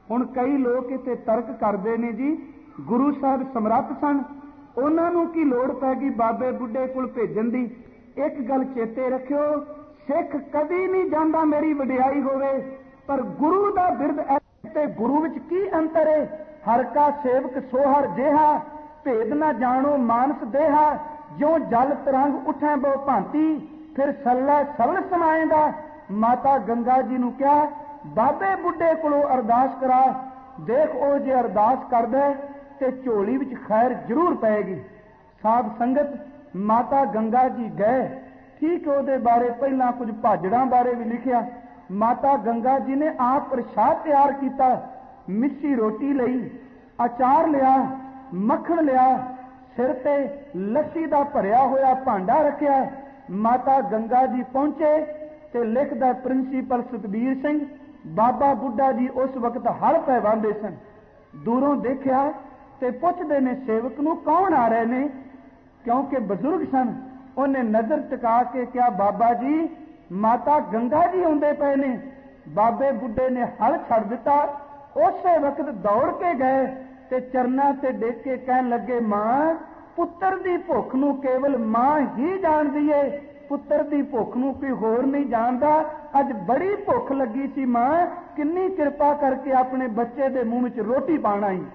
ਹੁਣ ਕਈ ਲੋਕ ਇੱਥੇ ਤਰਕ ਕਰਦੇ ਨੇ ਜੀ ਗੁਰੂ ਸਾਹਿਬ ਸਮਰੱਥ ਸਨ, ਉਹਨਾਂ ਨੂੰ ਕੀ ਲੋੜ ਪੈ ਗਈ ਬਾਬੇ ਬੁੱਢੇ ਕੋਲ ਭੇਜਣ ਦੀ। ਇੱਕ ਗੱਲ ਚੇਤੇ ਰੱਖਿਓ, ਸਿੱਖ ਕਦੀ ਨਹੀਂ ਜਾਂਦਾ ਮੇਰੀ ਵਡਿਆਈ ਹੋਵੇ, ਪਰ ਗੁਰੂ ਦਾ ਬਿਰਦ ਤੇ ਗੁਰੂ ਵਿੱਚ ਕੀ ਅੰਤਰ ਹੈ। ਹਰ ਕਾ ਸੇਵਕ ਸੋਹਰ ਜਿਹਾ, ਭੇਦ ਨਾ ਜਾਣੋ ਮਾਨਸ ਦੇਹਾ, ਜਿਉ ਜਲ ਤਰੰਗ ਉਠੈ ਬਹੁ ਭਾਂਤੀ, ਫਿਰ ਸੱਲਾ ਸਵਲ ਸਮਾਏਗਾ। ਮਾਤਾ ਗੰਗਾ ਜੀ ਨੂੰ ਕਿਹਾ ਬਾਬੇ ਬੁੱਢੇ ਕੋਲੋਂ ਅਰਦਾਸ ਕਰਾ, ਦੇਖ ਉਹ ਜੇ ਅਰਦਾਸ ਕਰਦਾ ਤੇ ਝੋਲੀ ਵਿੱਚ ਖੈਰ ਜ਼ਰੂਰ ਪਏਗੀ। ਸਾਧ ਸੰਗਤ ਮਾਤਾ ਗੰਗਾ ਜੀ ਗਏ, ਠੀਕ ਉਹਦੇ ਬਾਰੇ ਪਹਿਲਾਂ ਕੁਝ ਭਾਜੜਾਂ ਬਾਰੇ ਵੀ ਲਿਖਿਆ। ਮਾਤਾ ਗੰਗਾ ਜੀ ਨੇ ਆਪ ਪ੍ਰਸ਼ਾਦ ਤਿਆਰ ਕੀਤਾ, ਮਿੱਸੀ ਰੋਟੀ ਲਈ, ਅਚਾਰ ਲਿਆ, ਮੱਖਣ ਲਿਆ, ਸਿਰ ਤੇ ਲੱਸੀ ਦਾ ਭਰਿਆ ਹੋਇਆ ਭਾਂਡਾ ਰੱਖਿਆ। ਮਾਤਾ ਗੰਗਾ ਜੀ ਪਹੁੰਚੇ ਤੇ ਲਿਖਦਾ ਪ੍ਰਿੰਸੀਪਲ ਸਤਬੀਰ ਸਿੰਘ, ਬਾਬਾ ਬੁੱਢਾ ਜੀ ਉਸ ਵਕਤ ਹਲ ਪੈ ਵਾਂਦੇ ਸਨ। ਦੂਰੋਂ ਦੇਖਿਆ ਤੇ ਪੁੱਛਦੇ ਨੇ ਸੇਵਕ ਨੂੰ ਕੌਣ ਆ ਰਹੇ ਨੇ, ਕਿਉਂਕਿ ਬਜ਼ੁਰਗ ਸਨ। ਉਹਨੇ ਨਜ਼ਰ ਟਿਕਾ ਕੇ ਕਿਹਾ ਬਾਬਾ ਜੀ ਮਾਤਾ ਗੰਗਾ ਜੀ ਆਉਂਦੇ ਪਏ ਨੇ। ਬਾਬੇ ਬੁੱਢੇ ਨੇ ਹਲ ਛੱਡ ਦਿੱਤਾ, ਉਸੇ ਵਕਤ ਦੌੜ ਕੇ ਗਏ ਤੇ ਚਰਨਾਂ ਤੇ ਡੇਕ ਕੇ ਕਹਿਣ ਲੱਗੇ ਮਾਂ ਪੁੱਤਰ ਦੀ ਭੁੱਖ ਨੂੰ ਕੇਵਲ ਮਾਂ ਹੀ ਜਾਣਦੀ ਏ, ਪੁੱਤਰ ਦੀ ਭੁੱਖ ਨੂੰ ਕੋਈ ਹੋਰ ਨਹੀਂ ਜਾਣਦਾ। ਅੱਜ ਬੜੀ ਭੁੱਖ ਲੱਗੀ ਸੀ ਮਾਂ, ਕਿੰਨੀ ਕਿਰਪਾ ਕਰਕੇ ਆਪਣੇ ਬੱਚੇ ਦੇ ਮੂੰਹ ਵਿੱਚ ਰੋਟੀ ਪਾਣਾ ਹੀ।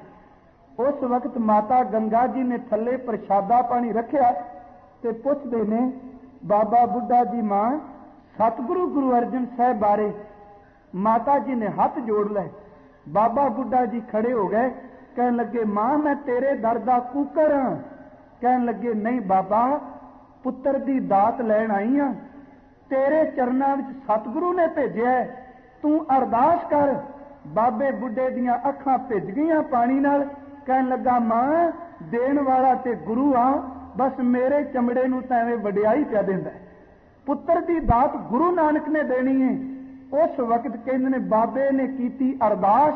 ਉਸ ਵਕਤ ਮਾਤਾ ਗੰਗਾ ਜੀ ਨੇ ਥੱਲੇ ਪ੍ਰਸ਼ਾਦਾ ਪਾਣੀ ਰੱਖਿਆ ਤੇ ਪੁੱਛਦੇ ਨੇ ਬਾਬਾ ਬੁੱਢਾ ਜੀ ਮਾਂ ਸਤਿਗੁਰੂ ਗੁਰੂ ਅਰਜਨ ਸਾਹਿਬ ਬਾਰੇ। ਮਾਤਾ ਜੀ ਨੇ ਹੱਥ ਜੋੜ ਲਏ। ਬਾਬਾ ਬੁੱਢਾ ਜੀ ਖੜੇ ਹੋ ਗਏ, ਕਹਿਣ ਲੱਗੇ ਮਾਂ ਮੈਂ ਤੇਰੇ ਦਰ ਦਾ ਕੂਕਰ ਹਾਂ। ਕਹਿਣ ਲੱਗੇ ਨਹੀਂ ਬਾਬਾ, ਪੁੱਤਰ ਦੀ ਦਾਤ ਲੈਣ ਆਈ ਹਾਂ, ਤੇਰੇ ਚਰਨਾਂ ਵਿੱਚ ਸਤਿਗੁਰੂ ਨੇ ਭੇਜਿਆ, ਤੂੰ ਅਰਦਾਸ ਕਰ। ਬਾਬੇ ਬੁੱਢੇ ਦੀਆਂ ਅੱਖਾਂ ਭਿੱਜ ਗਈਆਂ ਪਾਣੀ ਨਾਲ। ਕਹਿਣ ਲੱਗਾ ਮਾਂ ਦੇਣ ਵਾਲਾ ਤੇ ਗੁਰੂ ਆ, ਬਸ ਮੇਰੇ ਚਮੜੇ ਨੂੰ ਤਾਂ ਐਵੇਂ ਵਡਿਆਈ ਪਿਆ ਦਿੰਦਾ। ਪੁੱਤਰ ਦੀ ਦਾਤ ਗੁਰੂ ਨਾਨਕ ਨੇ ਦੇਣੀ ਹੈ। ਉਸ ਵਕਤ ਕਹਿੰਦੇ ਨੇ ਬਾਬੇ ਨੇ ਕੀਤੀ ਅਰਦਾਸ,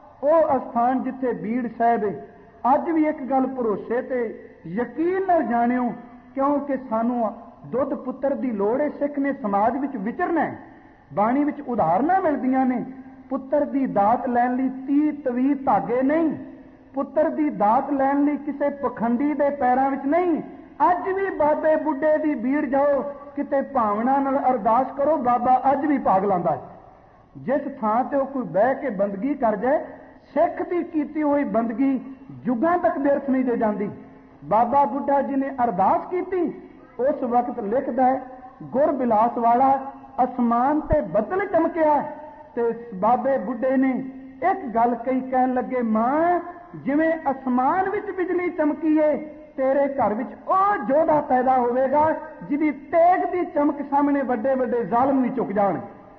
ਉਹ ਅਸਥਾਨ ਜਿੱਥੇ ਬੀੜ ਸਾਹਿਬ ਹੈ। ਅੱਜ ਵੀ ਇੱਕ ਗੱਲ ਭਰੋਸੇ ਤੇ ਯਕੀਨ ਨਾਲ ਜਾਣਿਓ, ਕਿਉਂਕਿ ਸਾਨੂੰ ਦੁੱਧ ਪੁੱਤਰ ਦੀ ਲੋੜ ਹੈ। ਸਿੱਖ ਨੇ ਸਮਾਜ ਵਿੱਚ ਵਿਚਰਨਾ, ਬਾਣੀ ਵਿੱਚ ਉਦਾਹਰਨਾਂ ਮਿਲਦੀਆਂ ਨੇ। ਪੁੱਤਰ ਦੀ ਦਾਤ ਲੈਣ ਲਈ ਤੀਹ ਤਵੀ ਧਾਗੇ ਨਹੀਂ, ਪੁੱਤਰ ਦੀ ਦਾਤ ਲੈਣ ਲਈ ਕਿਸੇ ਪਖੰਡੀ ਦੇ ਪੈਰਾਂ ਵਿੱਚ ਨਹੀਂ। ਅੱਜ ਵੀ ਬਾਬੇ ਬੁੱਢੇ ਦੀ ਬੀੜ ਜਾਓ, ਕਿਤੇ ਭਾਵਨਾ ਨਾਲ ਅਰਦਾਸ ਕਰੋ, ਬਾਬਾ ਅੱਜ ਵੀ ਭਾਗ ਲਾਂਦਾ ਹੈ। ਜਿਸ ਥਾਂ ਤੇ ਉਹ ਕੋਈ ਬਹਿ ਕੇ ਬੰਦਗੀ ਕਰ ਜਾਏ, ਸਿੱਖ ਦੀ ਕੀਤੀ ਹੋਈ ਬੰਦਗੀ ਯੁੱਗਾਂ ਤੱਕ ਵਿਅਰਥ ਨਹੀਂ ਦੇ ਜਾਂਦੀ। ਬਾਬਾ ਬੁੱਢਾ ਜੀ ਨੇ ਅਰਦਾਸ ਕੀਤੀ, ਉਸ ਵਕਤ ਲਿਖਦਾ ਹੈ ਗੁਰ ਬਿਲਾਸ ਵਾਲਾ ਅਸਮਾਨ ਤੇ ਬੱਦਲ ਚਮਕਿਆ ਤੇ ਬਾਬੇ ਬੁੱਢੇ ਨੇ ਇੱਕ ਗੱਲ ਕਹੀ, ਕਹਿਣ ਲੱਗੇ ਮਾਂ ਜਿਵੇਂ ਅਸਮਾਨ ਵਿੱਚ ਬਿਜਲੀ ਚਮਕੀ ਏ, ਤੇਰੇ ਘਰ ਵਿੱਚ ਉਹ ਯੋਧਾ ਪੈਦਾ ਹੋਵੇਗਾ ਜਿਹਦੀ ਤੇਗ ਦੀ ਚਮਕ ਸਾਹਮਣੇ ਵੱਡੇ ਵੱਡੇ ਜ਼ਾਲਮ ਵੀ ਝੁਕ ਜਾਣ।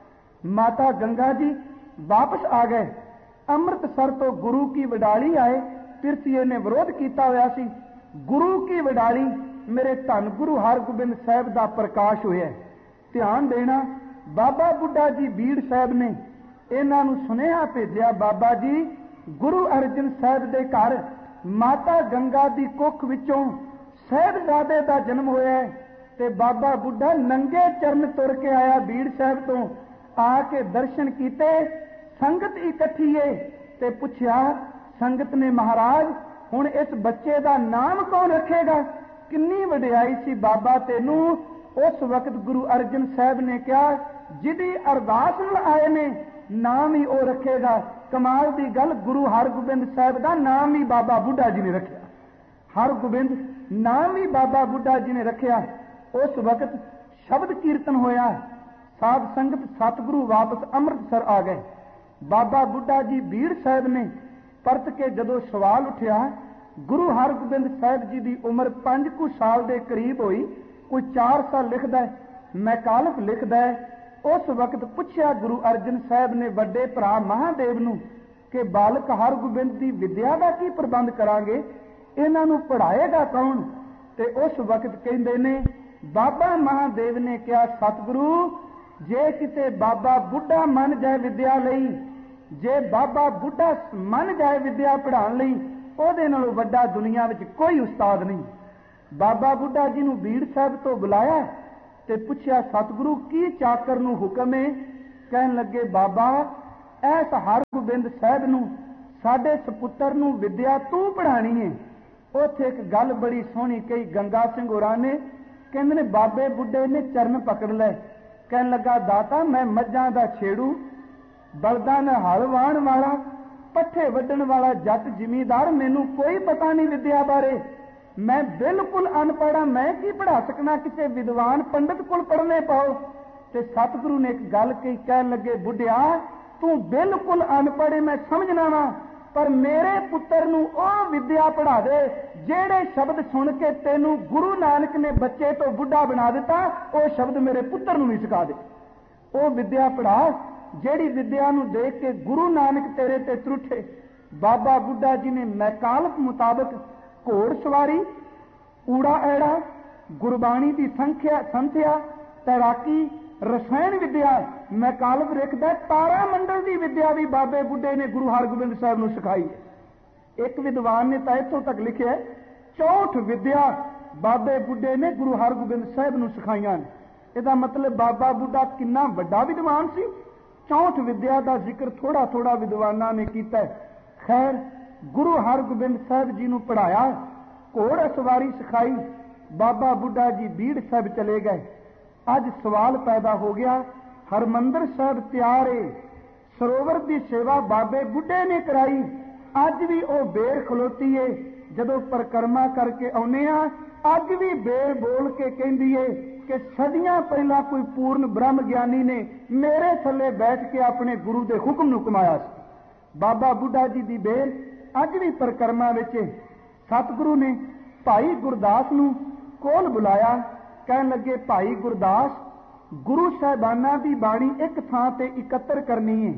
ਮਾਤਾ ਗੰਗਾ ਜੀ ਵਾਪਸ ਆ ਗਏ। ਅੰਮ੍ਰਿਤਸਰ ਤੋਂ ਗੁਰੂ ਕੀ ਵਡਾਲੀ ਆਏ। ਪਿਰਥੀਏ ਨੇ ਵਿਰੋਧ ਕੀਤਾ ਹੋਇਆ ਸੀ। ਗੁਰੂ ਕੀ ਵਡਾਲੀ ਮੇਰੇ ਧੰਨ ਗੁਰੂ ਹਰਗੋਬਿੰਦ ਸਾਹਿਬ ਦਾ ਪ੍ਰਕਾਸ਼ ਹੋਇਆ। ਧਿਆਨ ਦੇਣਾ, ਬਾਬਾ ਬੁੱਢਾ ਜੀ ਬੀੜ ਸਾਹਿਬ ਨੇ ਇਹਨਾਂ ਨੂੰ ਸੁਨੇਹਾ ਭੇਜਿਆ, ਬਾਬਾ ਜੀ ਗੁਰੂ ਅਰਜਨ ਸਾਹਿਬ ਦੇ ਘਰ ਮਾਤਾ ਗੰਗਾ ਦੀ ਕੁੱਖ ਵਿੱਚੋਂ ਸਾਹਿਬਜ਼ਾਦੇ ਦਾ ਜਨਮ ਹੋਇਆ ਤੇ ਬਾਬਾ ਬੁੱਢਾ ਨੰਗੇ ਚਰਨ ਤੁਰ ਕੇ ਆਇਆ ਬੀੜ ਸਾਹਿਬ ਤੋਂ। ਆ ਕੇ ਦਰਸ਼ਨ ਕੀਤੇ, ਸੰਗਤ ਇਕੱਠੀ ਏ ਤੇ ਪੁੱਛਿਆ ਸੰਗਤ ਨੇ ਮਹਾਰਾਜ ਹੁਣ ਇਸ ਬੱਚੇ ਦਾ ਨਾਮ ਕੌਣ ਰੱਖੇਗਾ? ਕਿੰਨੀ ਵਡਿਆਈ ਸੀ ਬਾਬਾ ਤੈਨੂੰ। ਉਸ ਵਕਤ ਗੁਰੂ ਅਰਜਨ ਸਾਹਿਬ ਨੇ ਕਿਹਾ ਜਿਹਦੀ ਅਰਦਾਸ ਨਾਲ ਆਏ ਨੇ ਨਾਮ ਹੀ ਉਹ ਰੱਖੇਗਾ। ਕਮਾਲ ਦੀ ਗੱਲ, ਗੁਰੂ ਹਰਗੋਬਿੰਦ ਸਾਹਿਬ ਦਾ ਨਾਮ ਹੀ ਬਾਬਾ ਬੁੱਢਾ ਜੀ ਨੇ ਰੱਖਿਆ। ਹਰਗੋਬਿੰਦ ਨਾਮ ਹੀ ਬਾਬਾ ਬੁੱਢਾ ਜੀ ਨੇ ਰੱਖਿਆ। ਉਸ ਵਕਤ ਸ਼ਬਦ ਕੀਰਤਨ ਹੋਇਆ। ਸਾਧ ਸੰਗਤ ਸਤਿਗੁਰੂ ਵਾਪਸ ਅੰਮ੍ਰਿਤਸਰ ਆ ਗਏ। ਬਾਬਾ ਬੁੱਢਾ ਜੀ ਬੀੜ ਸਾਹਿਬ ਨੇ ਪਰਤ ਕੇ ਜਦੋਂ ਸਵਾਲ ਉੱਠਿਆ, ਗੁਰੂ ਹਰਗੋਬਿੰਦ ਸਾਹਿਬ ਜੀ ਦੀ ਉਮਰ ਪੰਜ ਕੁ ਸਾਲ ਦੇ ਕਰੀਬ ਹੋਈ, ਕੋਈ ਚਾਰ ਸਾਲ ਲਿਖਦਾ ਹੈ, ਮੈਕਾਲਫ ਲਿਖਦਾ ਹੈ। ਉਸ ਵਕਤ ਪੁੱਛਿਆ ਗੁਰੂ ਅਰਜਨ ਸਾਹਿਬ ਨੇ ਵੱਡੇ ਭਰਾ ਮਹਾਦੇਵ ਨੂੰ ਕਿ ਬਾਲਕ ਹਰਗੋਬਿੰਦ ਦੀ ਵਿਦਿਆ ਦਾ ਕੀ ਪ੍ਰਬੰਧ ਕਰਾਂਗੇ, ਇਹਨਾਂ ਨੂੰ ਪੜ੍ਹਾਏਗਾ ਕੌਣ? ਤੇ ਉਸ ਵਕਤ ਕਹਿੰਦੇ ਨੇ ਬਾਬਾ ਮਹਾਦੇਵ ਨੇ ਕਿਹਾ ਸਤਿਗੁਰੂ ਜੇ ਕਿਤੇ ਬਾਬਾ ਬੁੱਢਾ ਮੰਨ ਜਾਏ ਵਿਦਿਆ ਲਈ, ਜੇ ਬਾਬਾ ਬੁੱਢਾ ਮੰਨ ਜਾਏ ਵਿਦਿਆ ਪੜ੍ਹਾਉਣ ਲਈ, ਉਹਦੇ ਨਾਲੋਂ ਵੱਡਾ ਦੁਨੀਆ ਵਿੱਚ ਕੋਈ ਉਸਤਾਦ ਨਹੀਂ। ਬਾਬਾ ਬੁੱਢਾ ਜੀ ਨੂੰ ਬੀੜ ਸਾਹਿਬ ਤੋਂ ਬੁਲਾਇਆ ਤੇ ਪੁੱਛਿਆ ਸਤਿਗੁਰੂ ਕੀ ਚਾਕਰ ਨੂੰ ਹੁਕਮ ਹੈ? ਕਹਿਣ ਲੱਗੇ ਬਾਬਾ ਐਸ ਹਰਗੋਬਿੰਦ ਸਾਹਿਬ ਨੂੰ ਸਾਡੇ ਸਪੁੱਤਰ ਨੂੰ ਵਿਦਿਆ ਤੂੰ ਪੜ੍ਹਾਣੀ ਹੈ। ਉੱਥੇ ਇੱਕ ਗੱਲ ਬੜੀ ਸੋਹਣੀ ਕਹੀ ਗੰਗਾ ਸਿੰਘ ਹੋਰਾਂ ਨੇ, ਕਹਿੰਦੇ ਨੇ ਬਾਬੇ ਬੁੱਢੇ ਨੇ ਚਰਨ ਪਕੜ ਲਏ, ਕਹਿਣ ਲੱਗਾ ਦਾਤਾ ਮੈਂ ਮੱਝਾਂ ਦਾ ਛੇੜੂ, ਬਲਦਾਂ ਨਾਲ ਹਲ ਵਾਹਣ ਵਾਲਾ, ਪੱਠੇ ਵੱਢਣ ਵਾਲਾ ਜੱਟ ਜ਼ਿਮੀਂਦਾਰ, ਮੈਨੂੰ ਕੋਈ ਪਤਾ ਨਹੀਂ ਵਿਦਿਆ ਬਾਰੇ, ਮੈਂ ਬਿਲਕੁਲ ਅਨਪੜ੍ਹ ਹਾਂ, ਮੈਂ ਕੀ ਪੜ੍ਹਾ ਸਕਣਾ, ਕਿਸੇ ਵਿਦਵਾਨ ਪੰਡਤ ਕੋਲ ਪੜ੍ਹਨੇ ਪਾਓ। ਤੇ ਸਤਿਗੁਰੂ ਨੇ ਇੱਕ ਗੱਲ ਕਹੀ, ਕਹਿਣ ਲੱਗੇ ਬੁੱਢਿਆ ਤੂੰ ਬਿਲਕੁਲ ਅਨਪੜ੍ਹ ਹੈ, ਮੈਂ ਸਮਝਣਾ ਵਾ, ਪਰ ਮੇਰੇ ਪੁੱਤਰ ਨੂੰ ਉਹ ਵਿਦਿਆ ਪੜ੍ਹਾ ਦੇ ਜਿਹੜੇ ਸ਼ਬਦ ਸੁਣ ਕੇ ਤੈਨੂੰ ਗੁਰੂ ਨਾਨਕ ਨੇ ਬੱਚੇ ਤੋਂ ਬੁੱਢਾ ਬਣਾ ਦਿੱਤਾ, ਉਹ ਸ਼ਬਦ ਮੇਰੇ ਪੁੱਤਰ ਨੂੰ ਵੀ ਸਿਖਾ ਦੇ। ਉਹ ਵਿਦਿਆ ਪੜ੍ਹਾ ਜਿਹੜੀ ਵਿਦਿਆ ਨੂੰ ਦੇਖ ਕੇ ਗੁਰੂ ਨਾਨਕ ਤੇਰੇ ਤੇ ਤਰੁੱਠੇ। ਬਾਬਾ ਬੁੱਢਾ ਜੀ ਨੇ ਮੈਕਾਲਪ ਮੁਤਾਬਕ ਘੋੜ ਸਵਾਰੀ, ਊੜਾ ਐੜਾ, ਗੁਰਬਾਣੀ ਦੀ ਸੰਖਿਆ ਸੰਥਿਆ, ਤੈਰਾਕੀ, ਰਸਾਇਣ ਵਿਦਿਆ, ਮੈਕਾਲਪ ਲਿਖਦਾ ਤਾਰਾ ਮੰਡਲ ਦੀ ਵਿਦਿਆ ਵੀ ਬਾਬੇ ਬੁੱਢੇ ਨੇ ਗੁਰੂ ਹਰਗੋਬਿੰਦ ਸਾਹਿਬ ਨੂੰ ਸਿਖਾਈ ਹੈ। ਇੱਕ ਵਿਦਵਾਨ ਨੇ ਤਾਂ ਇੱਥੋਂ ਤੱਕ ਲਿਖਿਆ ਚੌਂਹਠ ਵਿਦਿਆ ਬਾਬੇ ਬੁੱਢੇ ਨੇ ਗੁਰੂ ਹਰਗੋਬਿੰਦ ਸਾਹਿਬ ਨੂੰ ਸਿਖਾਈਆਂ ਨੇ। ਇਹਦਾ ਮਤਲਬ ਬਾਬਾ ਬੁੱਢਾ ਕਿੰਨਾ ਵੱਡਾ ਵਿਦਵਾਨ ਸੀ। ਚੌਂਹਠ ਵਿਦਿਆ ਦਾ ਜ਼ਿਕਰ ਥੋੜਾ ਥੋੜਾ ਵਿਦਵਾਨਾਂ ਨੇ ਕੀਤਾ। ਖੈਰ ਗੁਰੂ ਹਰਗੋਬਿੰਦ ਸਾਹਿਬ ਜੀ ਨੂੰ ਪੜ੍ਹਾਇਆ, ਘੋੜ ਸਵਾਰੀ ਸਿਖਾਈ, ਬਾਬਾ ਬੁੱਢਾ ਜੀ ਬੀੜ ਸਾਹਿਬ ਚਲੇ ਗਏ। ਅੱਜ ਸਵਾਲ ਪੈਦਾ ਹੋ ਗਿਆ, ਹਰਮੰਦਰ ਸਾਹਿਬ ਤਿਆਰ ਏ, ਸਰੋਵਰ ਦੀ ਸੇਵਾ ਬਾਬੇ ਬੁੱਢੇ ਨੇ ਕਰਾਈ, ਅੱਜ ਵੀ ਉਹ ਬੇਰ ਖਲੋਤੀ ਏ, ਜਦੋਂ ਪਰਿਕਰਮਾ ਕਰਕੇ ਆਉਨੇ ਆ ਅੱਜ ਵੀ ਬੇਰ ਬੋਲ ਕੇ ਕਹਿੰਦੀ ਏ ਕਿ ਸਦੀਆਂ ਪਹਿਲਾਂ ਕੋਈ ਪੂਰਨ ਬ੍ਰਹਮ ਗਿਆਨੀ ਨੇ ਮੇਰੇ ਥੱਲੇ ਬੈਠ ਕੇ ਆਪਣੇ ਗੁਰੂ ਦੇ ਹੁਕਮ ਨੂੰ ਕਮਾਇਆ ਸੀ। ਬਾਬਾ ਬੁੱਢਾ ਜੀ ਦੀ ਬੇਰ ਅੱਜ ਵੀ ਪਰਿਕਰਮਾ ਵਿੱਚ। ਸਤਿਗੁਰੂ ਨੇ ਭਾਈ ਗੁਰਦਾਸ ਨੂੰ ਕੋਲ ਬੁਲਾਇਆ, ਕਹਿਣ ਲੱਗੇ ਭਾਈ ਗੁਰਦਾਸ, ਗੁਰੂ ਸਾਹਿਬਾਨਾਂ ਦੀ ਬਾਣੀ ਇੱਕ ਥਾਂ ਤੇ ਇਕੱਤਰ ਕਰਨੀ ਹੈ,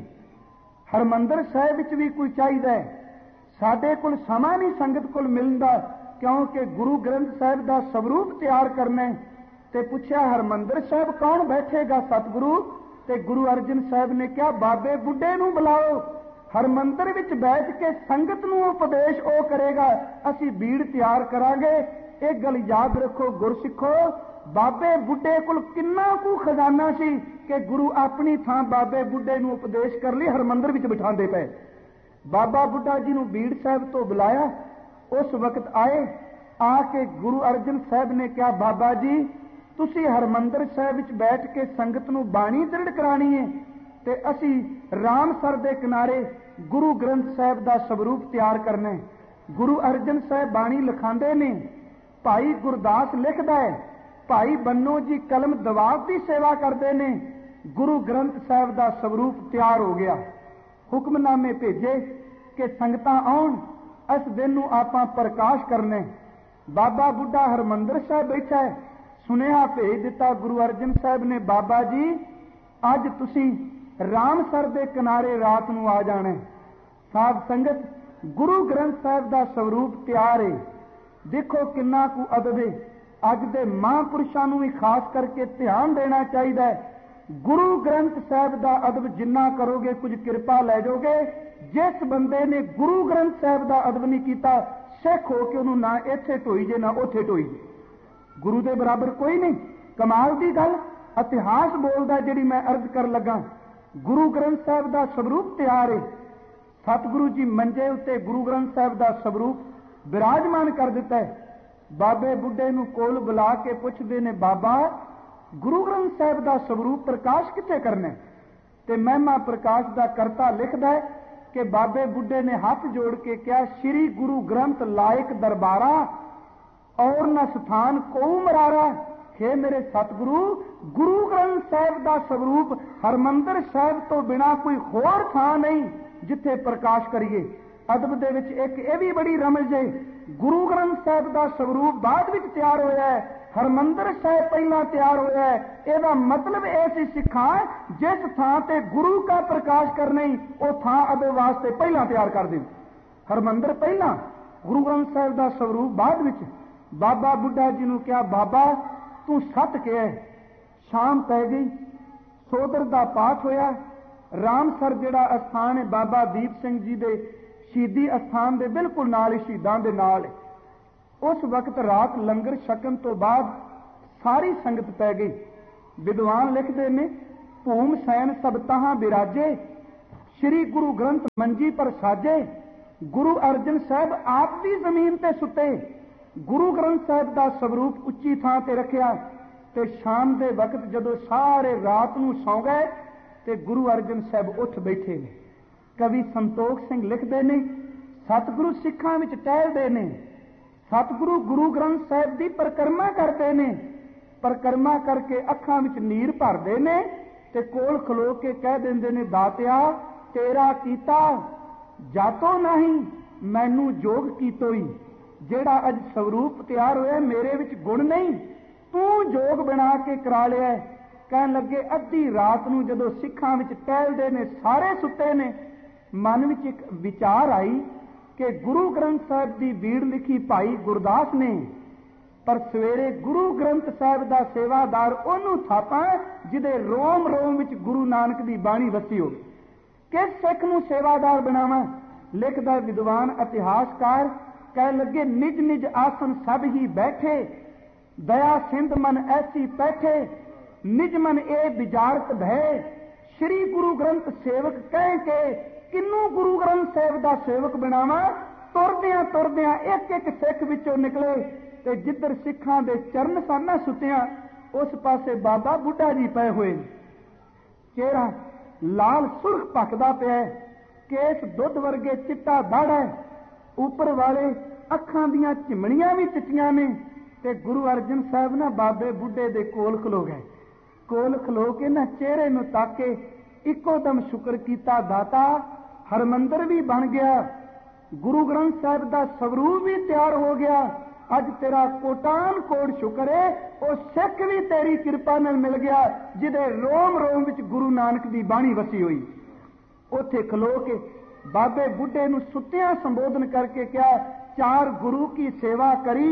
ਹਰਮੰਦਰ ਸਾਹਿਬ ਵਿੱਚ ਵੀ ਕੋਈ ਚਾਹੀਦਾ ਹੈ, ਸਾਡੇ ਕੋਲ ਸਮਾਂ ਨਹੀਂ ਸੰਗਤ ਕੋਲ ਮਿਲਦਾ, ਕਿਉਂਕਿ ਗੁਰੂ ਗ੍ਰੰਥ ਸਾਹਿਬ ਦਾ ਸਵਰੂਪ ਤਿਆਰ ਕਰਨਾ ਹੈ। ਤੇ ਪੁੱਛਿਆ ਹਰਮੰਦਰ ਸਾਹਿਬ ਕੌਣ ਬੈਠੇਗਾ ਸਤਿਗੁਰੂ? ਤੇ ਗੁਰੂ ਅਰਜਨ ਸਾਹਿਬ ਨੇ ਕਿਹਾ ਬਾਬੇ ਬੁੱਢੇ ਨੂੰ ਬੁਲਾਓ, ਹਰਮੰਦਰ ਵਿੱਚ ਬੈਠ ਕੇ ਸੰਗਤ ਨੂੰ ਉਪਦੇਸ਼ ਉਹ ਕਰੇਗਾ, ਅਸੀਂ ਬੀੜ ਤਿਆਰ ਕਰਾਂਗੇ। ਇਹ ਗੱਲ ਯਾਦ ਰੱਖੋ ਗੁਰਸਿੱਖੋ, ਬਾਬੇ ਬੁੱਢੇ ਕੋਲ ਕਿੰਨਾ ਕੁ ਖਜ਼ਾਨਾ ਸੀ ਕਿ ਗੁਰੂ ਆਪਣੀ ਥਾਂ ਬਾਬੇ ਬੁੱਢੇ ਨੂੰ ਉਪਦੇਸ਼ ਕਰ ਲਈ ਹਰਮੰਦਰ ਵਿੱਚ ਬਿਠਾਉਂਦੇ ਪਏ। ਬਾਬਾ ਬੁੱਢਾ ਜੀ ਨੂੰ ਬੀੜ ਸਾਹਿਬ ਤੋਂ ਬੁਲਾਇਆ, ਉਸ ਵਕਤ ਆਏ, ਆ ਕੇ ਗੁਰੂ ਅਰਜਨ ਸਾਹਿਬ ਨੇ ਕਿਹਾ ਬਾਬਾ ਜੀ ਤੁਸੀਂ ਹਰਮੰਦਰ ਸਾਹਿਬ ਵਿੱਚ ਬੈਠ ਕੇ ਸੰਗਤ ਨੂੰ ਬਾਣੀ ਦ੍ਰਿੜ ਕਰਾਣੀ ਹੈ ਤੇ ਅਸੀਂ ਰਾਮਸਰ ਦੇ ਕਿਨਾਰੇ ਗੁਰੂ ਗ੍ਰੰਥ ਸਾਹਿਬ ਦਾ ਸਵਰੂਪ ਤਿਆਰ ਕਰਨਾ ਹੈ। ਗੁਰੂ ਅਰਜਨ ਸਾਹਿਬ ਬਾਣੀ ਲਿਖਾਉਂਦੇ ਨੇ, ਭਾਈ ਗੁਰਦਾਸ ਲਿਖਦਾ ਹੈ, ਭਾਈ ਬੰਨੋ ਜੀ ਕਲਮ ਦਵਾਬ ਦੀ ਸੇਵਾ ਕਰਦੇ ਨੇ, ਗੁਰੂ ਗ੍ਰੰਥ ਸਾਹਿਬ ਦਾ ਸਵਰੂਪ ਤਿਆਰ ਹੋ ਗਿਆ। ਹੁਕਮਨਾਮੇ ਭੇਜੇ ਕਿ ਸੰਗਤਾਂ ਆਉਣ, ਇਸ ਦਿਨ ਨੂੰ ਆਪਾਂ ਪ੍ਰਕਾਸ਼ ਕਰਨੇ। ਬਾਬਾ ਬੁੱਢਾ ਹਰਮੰਦਰ ਸਾਹਿਬ ਬੈਠਾ ਹੈ, ਸੁਨੇਹਾ ਭੇਜ ਦਿੱਤਾ ਗੁਰੂ ਅਰਜਨ ਸਾਹਿਬ ਨੇ, ਬਾਬਾ ਜੀ ਅੱਜ ਤੁਸੀਂ ਰਾਮਸਰ ਦੇ ਕਿਨਾਰੇ ਰਾਤ ਨੂੰ ਆ ਜਾਣਾ। ਸਾਧ ਸੰਗਤ ਗੁਰੂ ਗ੍ਰੰਥ ਸਾਹਿਬ ਦਾ ਸਵਰੂਪ ਤਿਆਰ ਹੈ। ਦੇਖੋ ਕਿੰਨਾ ਕੁ ਅਦਬ ਹੈ। ਅੱਜ ਦੇ ਮਹਾਂਪੁਰਸ਼ਾਂ ਨੂੰ ਵੀ ਖਾਸ ਕਰਕੇ ਧਿਆਨ ਦੇਣਾ ਚਾਹੀਦਾ ਹੈ। ਗੁਰੂ ਗ੍ਰੰਥ ਸਾਹਿਬ ਦਾ ਅਦਬ ਜਿੰਨਾ ਕਰੋਗੇ ਕੁਝ ਕਿਰਪਾ ਲੈ ਜਾਓਗੇ। ਜਿਸ ਬੰਦੇ ਨੇ ਗੁਰੂ ਗ੍ਰੰਥ ਸਾਹਿਬ ਦਾ ਅਦਬ ਨਹੀਂ ਕੀਤਾ, ਸਿੱਖ ਹੋ ਕੇ ਉਹਨੂੰ ਨਾ ਇੱਥੇ ਢੋਈ ਜੇ ਨਾ ਉੱਥੇ ਢੋਈ ਜੇ। ਗੁਰੂ ਦੇ ਬਰਾਬਰ ਕੋਈ ਨਹੀਂ। ਕਮਾਲ ਦੀ ਗੱਲ ਇਤਿਹਾਸ ਬੋਲਦਾ ਜਿਹੜੀ ਮੈਂ ਅਰਜ਼ ਕਰਨ ਲੱਗਾ। ਗੁਰੂ ਗ੍ਰੰਥ ਸਾਹਿਬ ਦਾ ਸਵਰੂਪ ਤਿਆਰ ਹੈ। ਸਤਿਗੁਰੂ ਜੀ ਮੰਜੇ ਉੱਤੇ ਗੁਰੂ ਗ੍ਰੰਥ ਸਾਹਿਬ ਦਾ ਸਵਰੂਪ ਬਿਰਾਜਮਾਨ ਕਰ ਦਿੱਤਾ ਹੈ। ਬਾਬੇ ਬੁੱਢੇ ਨੂੰ ਕੋਲ ਬੁਲਾ ਕੇ ਪੁੱਛਦੇ ਨੇ, ਬਾਬਾ ਗੁਰੂ ਗ੍ਰੰਥ ਸਾਹਿਬ ਦਾ ਸਵਰੂਪ ਪ੍ਰਕਾਸ਼ ਕਿੱਥੇ ਕਰਨਾ? ਤੇ ਮਹਿਮਾ ਪ੍ਰਕਾਸ਼ ਦਾ ਕਰਤਾ ਲਿਖਦਾ ਹੈ ਕਿ ਬਾਬੇ ਬੁੱਢੇ ਨੇ ਹੱਥ ਜੋੜ ਕੇ ਕਿਹਾ, ਸ਼੍ਰੀ ਗੁਰੂ ਗ੍ਰੰਥ ਲਾਇਕ ਦਰਬਾਰਾ ਔਰ ਨ ਸਥਾਨ ਕੋ ਮਰਾਰਾ। हे ਮੇਰੇ ਸਤਿਗੁਰੂ, ਗੁਰੂ ਗ੍ਰੰਥ ਸਾਹਿਬ ਦਾ ਸਵਰੂਪ ਹਰਮੰਦਰ ਸਾਹਿਬ ਤੋਂ ਬਿਨਾ ਕੋਈ ਹੋਰ ਥਾਂ ਨਹੀਂ ਜਿੱਥੇ ਪ੍ਰਕਾਸ਼ ਕਰੀਏ। ਅਦਬ ਦੇ ਵਿੱਚ ਇੱਕ ਇਹ ਵੀ ਬੜੀ ਰਮਜ਼ ਹੈ, ਗੁਰੂ ਗ੍ਰੰਥ ਸਾਹਿਬ ਦਾ ਸਵਰੂਪ ਬਾਅਦ ਵਿੱਚ ਤਿਆਰ ਹੋਇਆ ਹੈ, ਹਰਮੰਦਰ ਸਾਹਿਬ ਪਹਿਲਾਂ ਤਿਆਰ ਹੋਇਆ ਹੈ। ਇਹਦਾ ਮਤਲਬ ਇਹ ਸੀ ਸਿੱਖਾਂ, ਜਿਸ ਥਾਂ ਤੇ ਗੁਰੂ ਦਾ ਪ੍ਰਕਾਸ਼ ਕਰਨਾ ਹੀ ਉਹ ਥਾਂ ਅਦਬ ਵਾਸਤੇ ਪਹਿਲਾਂ ਤਿਆਰ ਕਰ ਦੇਣ। ਹਰਮੰਦਰ ਪਹਿਲਾਂ, ਗੁਰੂ ਗ੍ਰੰਥ ਸਾਹਿਬ ਦਾ ਸਵਰੂਪ ਬਾਅਦ ਵਿੱਚ। ਬਾਬਾ ਬੁੱਢਾ ਜੀ ਨੂੰ ਕਿਹਾ, ਬਾਬਾ ਤੂੰ ਸੱਤ ਕਿਹਾ। ਸ਼ਾਮ ਪੈ ਗਈ, ਸੋਦਰ ਦਾ ਪਾਠ ਹੋਇਆ। ਰਾਮਸਰ ਜਿਹੜਾ ਅਸਥਾਨ ਹੈ ਬਾਬਾ ਦੀਪ ਸਿੰਘ ਜੀ ਦੇ ਸ਼ਹੀਦੀ ਅਸਥਾਨ ਦੇ ਬਿਲਕੁਲ ਨਾਲ ਹੀ, ਸ਼ਹੀਦਾਂ ਦੇ ਨਾਲ। ਉਸ ਵਕਤ ਰਾਤ ਲੰਗਰ ਛਕਣ ਤੋਂ ਬਾਅਦ ਸਾਰੀ ਸੰਗਤ ਪੈ ਗਈ। ਵਿਦਵਾਨ ਲਿਖਦੇ ਨੇ, ਭੂਮ ਸੈਨ ਸਭ ਤਹਾਂ ਬਿਰਾਜੇ, श्री गुरु ग्रंथ मंजी पर साजे। गुरु अर्जन साहब आप भी जमीन ते सुते। गुरु ग्रंथ साहब का स्वरूप उच्ची थां ते रखिया ते शाम के वक्त जदों सारे रात नूं सौ गए ते गुरु अर्जन साहब उठ बैठे ने। कवि संतोख सिंह लिखते ने, सतगुरु सिखां विच टहलदे ने, सतगुरु गुरु ग्रंथ साहब की परिक्रमा करते ने, परिक्रमा करके अखां विच नीर भरदे ने ते कोल खलो के कह देंदे ने, दातिया तेरा कीता जातो नहीं मैनू जोग कीतोई। जेड़ा अज स्वरूप तैयार होया मेरे विच गुण नहीं, तू जोग बना के करा लिया। कहन लगे अद्धी रात नूं जदों सिखां विच टहलदे ने, सारे सुते ने, मन विच एक विचार आई कि गुरु ग्रंथ साहब की बीड़ लिखी भाई गुरदास ने, पर सवेरे गुरु ग्रंथ साहब का सेवादार उन्होंने थापा जिदे रोम रोम विच गुरु नानक की बाणी वसी हो। किस सिख नूं सेवादार बनावा? लिखदा विद्वान इतिहासकार कह लगे, निज निज आसन सब ही बैठे, दया सिंध मन ऐसी बैठे, निज मन ए बिजारत भय, श्री गुरु ग्रंथ सेवक कह के किनू गुरु ग्रंथ साहब का सेवक बनावा। तुरदियां तुरदियां एक एक सिख विचों निकले ते जिधर सिखां दे चरण साना सुतिया उस पासे बाबा बुढ़ा जी पए हुए, चेहरा लाल सुर्ख पकदा पिया, केस दुध वर्गे चिट्टा दाड़ा है, उपर वाले अखां दियां चिमणियां भी चिट्टियां ने। ते गुरु अर्जन साहब ना बाबे बुढ़े दे कोल खलो गए। कोल खलो के ना चेहरे नूं ताके इको दम शुक्र कीता, दाता हरमंदर भी बन गया, गुरु ग्रंथ साहब का स्वरूप भी तैयार हो गया, अज तेरा कोटान कोट शुक्र है, और सिख भी तेरी कृपा नाल मिल गया जिदे रोम रोम विच गुरु नानक की बाणी वसी हुई। उथे खलो के बाबे बुढ़े नूं सुत्तियां संबोधन करके क्या, चार गुरु की सेवा करी।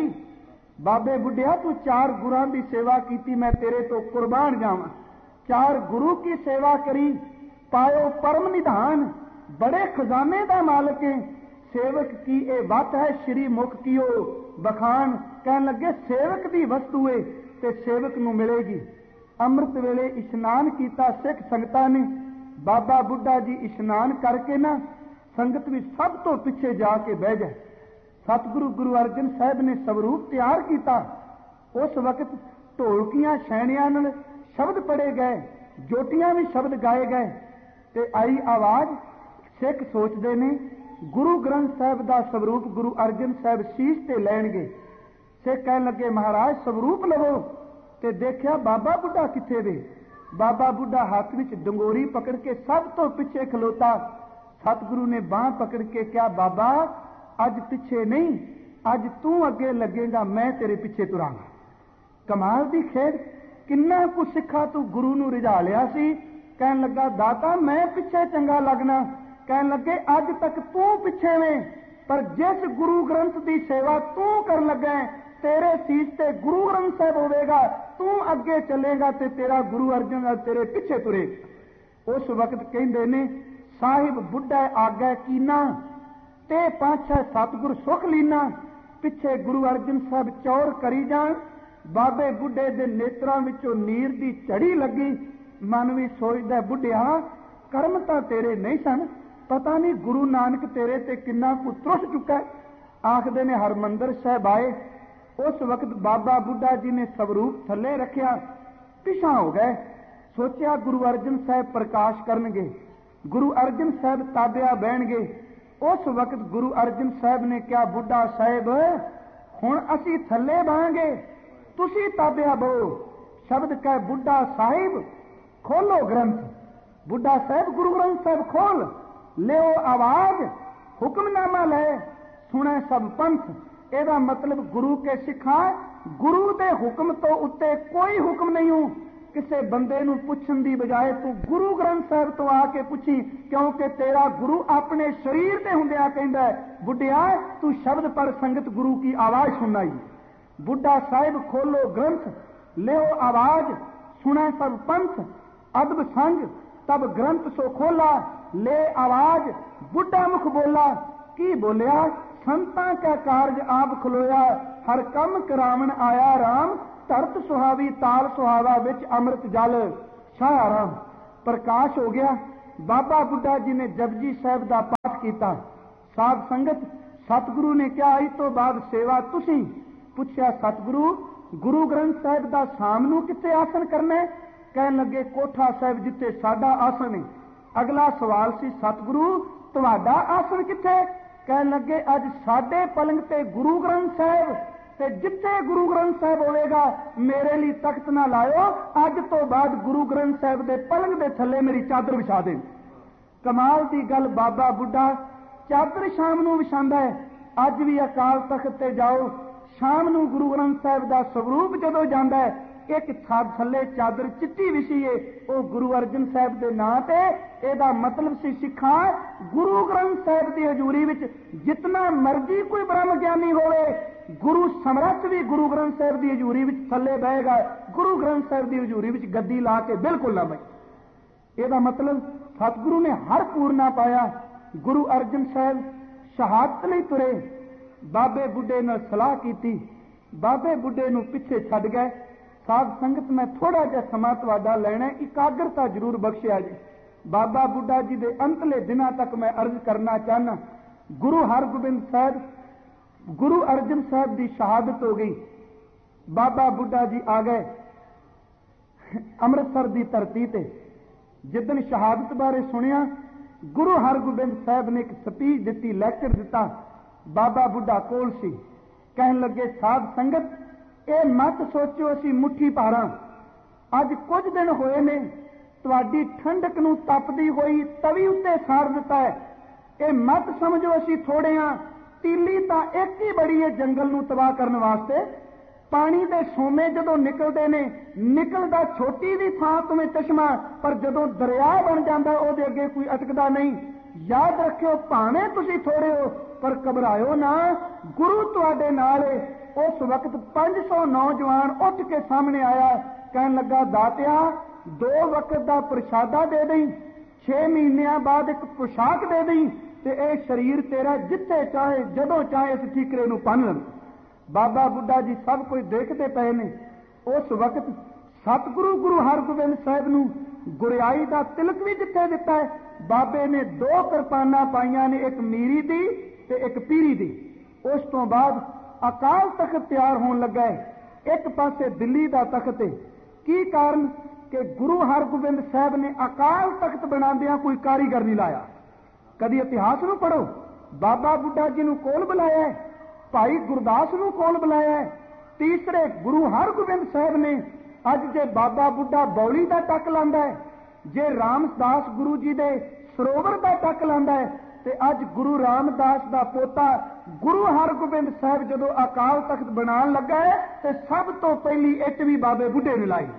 बाबे बुढ़िया तू चार गुरां की सेवा की, मैं तेरे तो कुर्बान जावां। चार गुरु की सेवा करी, पायो परम निधान, बड़े खजाने का मालिक है, सेवक की ए बात है श्री मुख की ओ बखान। कह लगे सेवक की वस्तु है ते सेवक नूं मिलेगी। अमृत वेले इशनान किया सिख संगतां ने। बाबा बुढ़ा जी इशनान करके ना संगत भी सब तो पिछे जाके बह जाए। सतगुरु गुरु अर्जन साहब ने स्वरूप तैयार किया। उस वक्त ढोलकियां छैणियां नाल शब्द पढ़े गए, जोटियां भी शब्द गाए गए ते आई आवाज। सिख सोचते ने गुरु ग्रंथ साहब का स्वरूप गुरु अर्जन साहब शीश ते लैणगे। सिख कह लगे महाराज स्वरूप लवो, ते देखिया बाबा बुढ़ा किथे वे। बाबा बुढ़ा हाथ विच डंगोरी पकड़ के सब तो पिछे खलोता। सतगुरु ने बांह पकड़ के क्या, बाबा अज पिछे नहीं, अज तू अगे लगेगा, मैं तेरे पिछे तुरांगा। कमाल दी खेड, किन्ना कु सिखा तू गुरु नूं रिझा लिया सी। कहन लगा दाता मैं पिछे चंगा लगना। कहन लगे अज तक तू पिछे में, पर जिस गुरु ग्रंथ की सेवा तू कर लगा तेरे सीस ते गुरु ग्रंथ साहब होवेगा, तू अगे चलेगा ते तेरा गुरु अर्जन तेरे पिछे तुरे। उस वक्त कहंदे ने साहिब बुढ़ा आगे कीना ते पांछा सतगुर सुख लीना। पिछे गुरु अर्जन साहब चौर करी जान। बाबे बुढ़े दे नेत्रां विचों नीर दी झड़ी लगी। मन भी सोचदा बुढ़िया कर्म तां तेरे नहीं सन, पता नहीं गुरु नानक तेरे ते किन्ना कु त्रुस चुका। आखदे ने हरमंदर साहब आए। उस वक्त बाबा बुढ़ा जी ने स्वरूप थले रखिया, पिछा हो गए। सोचा गुरु अर्जन साहब प्रकाश करनगे, गुरु अर्जन साहब ताबिया बहणगे। उस वक्त गुरु अर्जन साहब ने क्या, बुढ़ा साहब हुण असी थले बहांगे, तुसी ताबिया बहो। शब्द कह बुढ़ा साहिब खोलो ग्रंथ। बुढ़ा साहब गुरु ग्रंथ साहब खोल ले आवाज, हुक्मनामा ले सुने सब पंथ। एदा मतलब गुरु के सिखा, गुरु दे हुक्म तो उत्ते कोई हुक्म नहीं हो। किसे बंदे नूं पुछण दी बजाए तू गुरु ग्रंथ साहब तो आके पुछी, क्योंकि तेरा गुरु अपने शरीर ते हुंदिया कहंदा है बुढ़िया तू शब्द पर संगत गुरु की आवाज सुनाई। बुढ़ा साहिब खोलो ग्रंथ, ले आवाज सुने सब पंथ। अदब संग तब ग्रंथ सो खोला, ले आवाज बुढ़ा मुख बोला। की बोलिया, संतां का कारज आप खलोया, हर कम करावण आया राम। धरत सुहावी ताल सुहावा विच अमृत जल छाया राम। प्रकाश हो गया। बाबा बुढ़ा जी ने जपजी साहब का पाठ किया। साध संगत सतगुरु ने कहा इस तो बाद सेवा तुसी। पूछया सतगुरु गुरु ग्रंथ साहब का शाम नूं कित्थे आसन करना है? कहन लगे कोठा साहब जिथे साडा आसन है। अगला सवाल सी सतगुरु तुहाडा आसन कित्थे? कहन लगे अज साडे पलंग ते गुरु ग्रंथ साहब ते जिथे गुरु ग्रंथ साहब होएगा मेरे लिए तख्त ना लायो, अज तो बाद गुरु ग्रंथ साहब दे पलंग दे थले मेरी चादर विछा दे। कमाल दी गल, बाबा बुढ़ा चादर शाम नूं विछांदा है। अज भी अकाल तख्त ते जाओ, शाम नूं गुरु ग्रंथ साहब दा स्वरूप जदों जांदा है एक छाद थले चादर चिट्टी विछी है, वो गुरु अर्जन साहब के नां ते। एदा मतलब सी सिखा गुरु ग्रंथ साहब की हजूरी विच जितना मर्जी कोई ब्रह्म ज्ञानी होवे, गुरु समरथ भी गुरु ग्रंथ साहब की हजूरी विच थले बहेगा, गुरु ग्रंथ साहब की हजूरी विच गद्दी ला के बिल्कुल ना बहे। एदा मतलब सतगुरु ने हर पूरना पाया। गुरु अर्जन साहब शहादत नहीं तुरे, बाबे बुढ़े नाल सलाह की, बाबे बुढ़े नूं पिछे छड्ड गए। साध संगत मैं थोड़ा जिहा समा तुहाडा लैणा, इकाग्रता जरूर बख्शिया जी। बाबा बुढ़ा जी के अंतले दिनों तक मैं अर्ज करना चाहना, गुरु हरगोबिंद साहब गुरु अर्जन साहब की शहादत हो गई। बाबा बुढ़ा जी आ गए अमृतसर की धरती ते। जिदन शहादत बारे सुनिया, गुरु हरगोबिंद साहब ने एक स्पीच दी, लैक्चर दिता। बाबा बुढ़ा कोल सी, कहन लगे साध संगत ये मत सोचो असी मुट्ठी भारा, अज कुछ दिन होए ने तुहाडी ठंडक नूं तपदी होई तवी उत्ते साड़ दिता है। ये मत समझो असी थोड़े हाँ, तीली तां एक ही बड़ी है जंगल नूं तबाह करने वास्ते। पानी दे सोमे जदों निकलदे ने, निकलदा छोटी दी थां तो में चश्मा, पर जदों दरिया बन जांदा उहदे अगे कोई अटकदा नहीं। याद रखियो भावें तुसीं थोड़े हो पर घबराओ ना, गुरु तुहाडे नाल है। उस वक्त पांच सौ नौजवान उठ के सामने आया, कहन लगा दातिया दो वक्त का प्रशादा दे दई, छे महीनों बाद एक पोशाक दे दई, ते ए शरीर तेरा जिथे चाहे जदों चाहे इस ठीकरे नूं पन लवे। बाबा बुढ़ा जी सब कुछ देखते पे ने। उस वक्त सतगुरु गुरु हरगोबिंद साहब नूं गुरियाई का तिलक भी जिथे दिता है। बाबे ने दो किरपाना पाइया ने, एक मीरी दी ते एक पीरी दी। उस तो बाद अकाल तख्त तैयार होने लगा है। एक पासे दिल्ली का तख्त है। की कारण कि गुरु हरगोबिंद साहब ने अकाल तख्त बनांदियां कोई कारीगर नहीं लाया। कदी इतिहास नूं पढ़ो, बाबा बुढ़ा जी नूं कोल बुलाया है, भाई गुरदास नूं कोल बुलाया है। तीसरे गुरु हरगोबिंद साहब ने अज जे बाबा बुढ़ा बौली का टक लांदा है, जे रामदास गुरु जी दे सरोवर का टक लांदा है, ते अज गुरु रामदास का पोता गुरु हरगोबिंद साहब जदों अकाल तख्त बनान लगा है ते सब तो पहली इट भी बाबे बुढ़े ने लाई।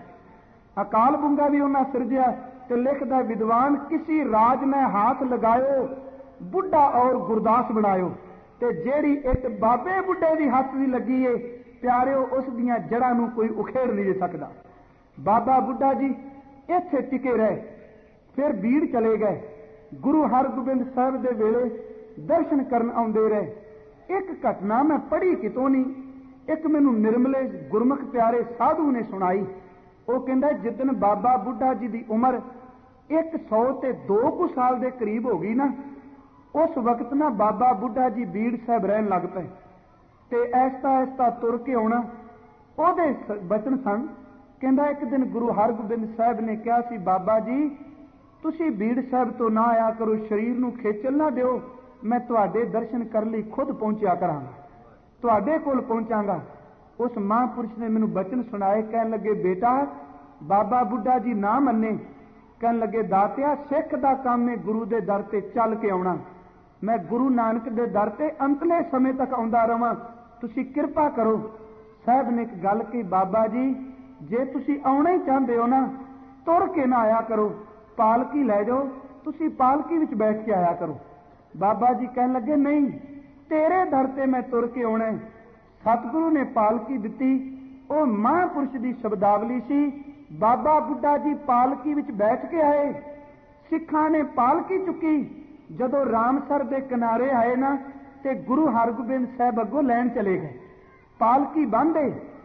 अकाल बुंगा भी उन्हें सिरजिया ते लिखदा विद्वान किसी राज में हाथ लगायो, बुढ़ा और गुरदास बनायो। ते जेड़ी इट बाबे बुढ़े की हथ की लगी है प्यारिओ, उस दियां जड़ां नूं कोई उखेड़ नहीं सकता। बाबा बुढ़ा जी इत्थे टिके रहे, फिर बीड़ चले गए। गुरु हरगोबिंद साहब दे वेले दर्शन करन आउंदे रहे। एक घटना मैं पढ़ी कितों नहीं, एक मैनू निर्मले गुरमुख प्यारे साधु ने सुनाई। वो कहंदा जिदन बाबा बुढ़ा जी की उम्र एक सौ ते दो कुछ साल के करीब हो गई ना, उस वक्त ना बाबा बुढ़ा जी बीड़ साहब रहन लग पे ते ऐसता ऐसता तुर के आना। ओहदे बचन सन, कहंदा एक दिन गुरु हरगोबिंद साहब ने कहा सी बाबा जी तुसी बीड़ साहब तो ना आया करो, शरीर नूं खेचल ना दिओ, मैं तुहाडे दर्शन करने लई खुद पहुंचा करांगा, तुहाडे कोल पहुंचांगा। उस महापुरुष ने मैनू बचन सुनाए, कहन लगे बेटा बाबा बुढ़ा जी ना मन्ने, कहन लगे दातिया सिख दा काम है गुरु दे दर ते चल के आउणा, मैं गुरु नानक दे दर ते अंतले समय तक आउंदा रवां, तुसी किरपा करो। साहब ने एक गल कही, बाबा जी जे तुसी आउणा ही चाहते हो ना तुर के ना आया करो, पालकी लै जाओ, तुसी पालकी विच बैठ के आया करो। बाबा जी कहन लगे नहीं तेरे दर ते मैं तुर के आउणा है। सतगुरु ने पालकी दिती, वो महापुरुष की शब्दावली सी। बाबा बुढ़ा जी पालकी विच बैठ के आए, सिखां ने पालकी चुकी। जदों रामसर के किनारे आए ना ते गुरु हरगोबिंद साहब अगों लैन चले गए, पालकी बांधे।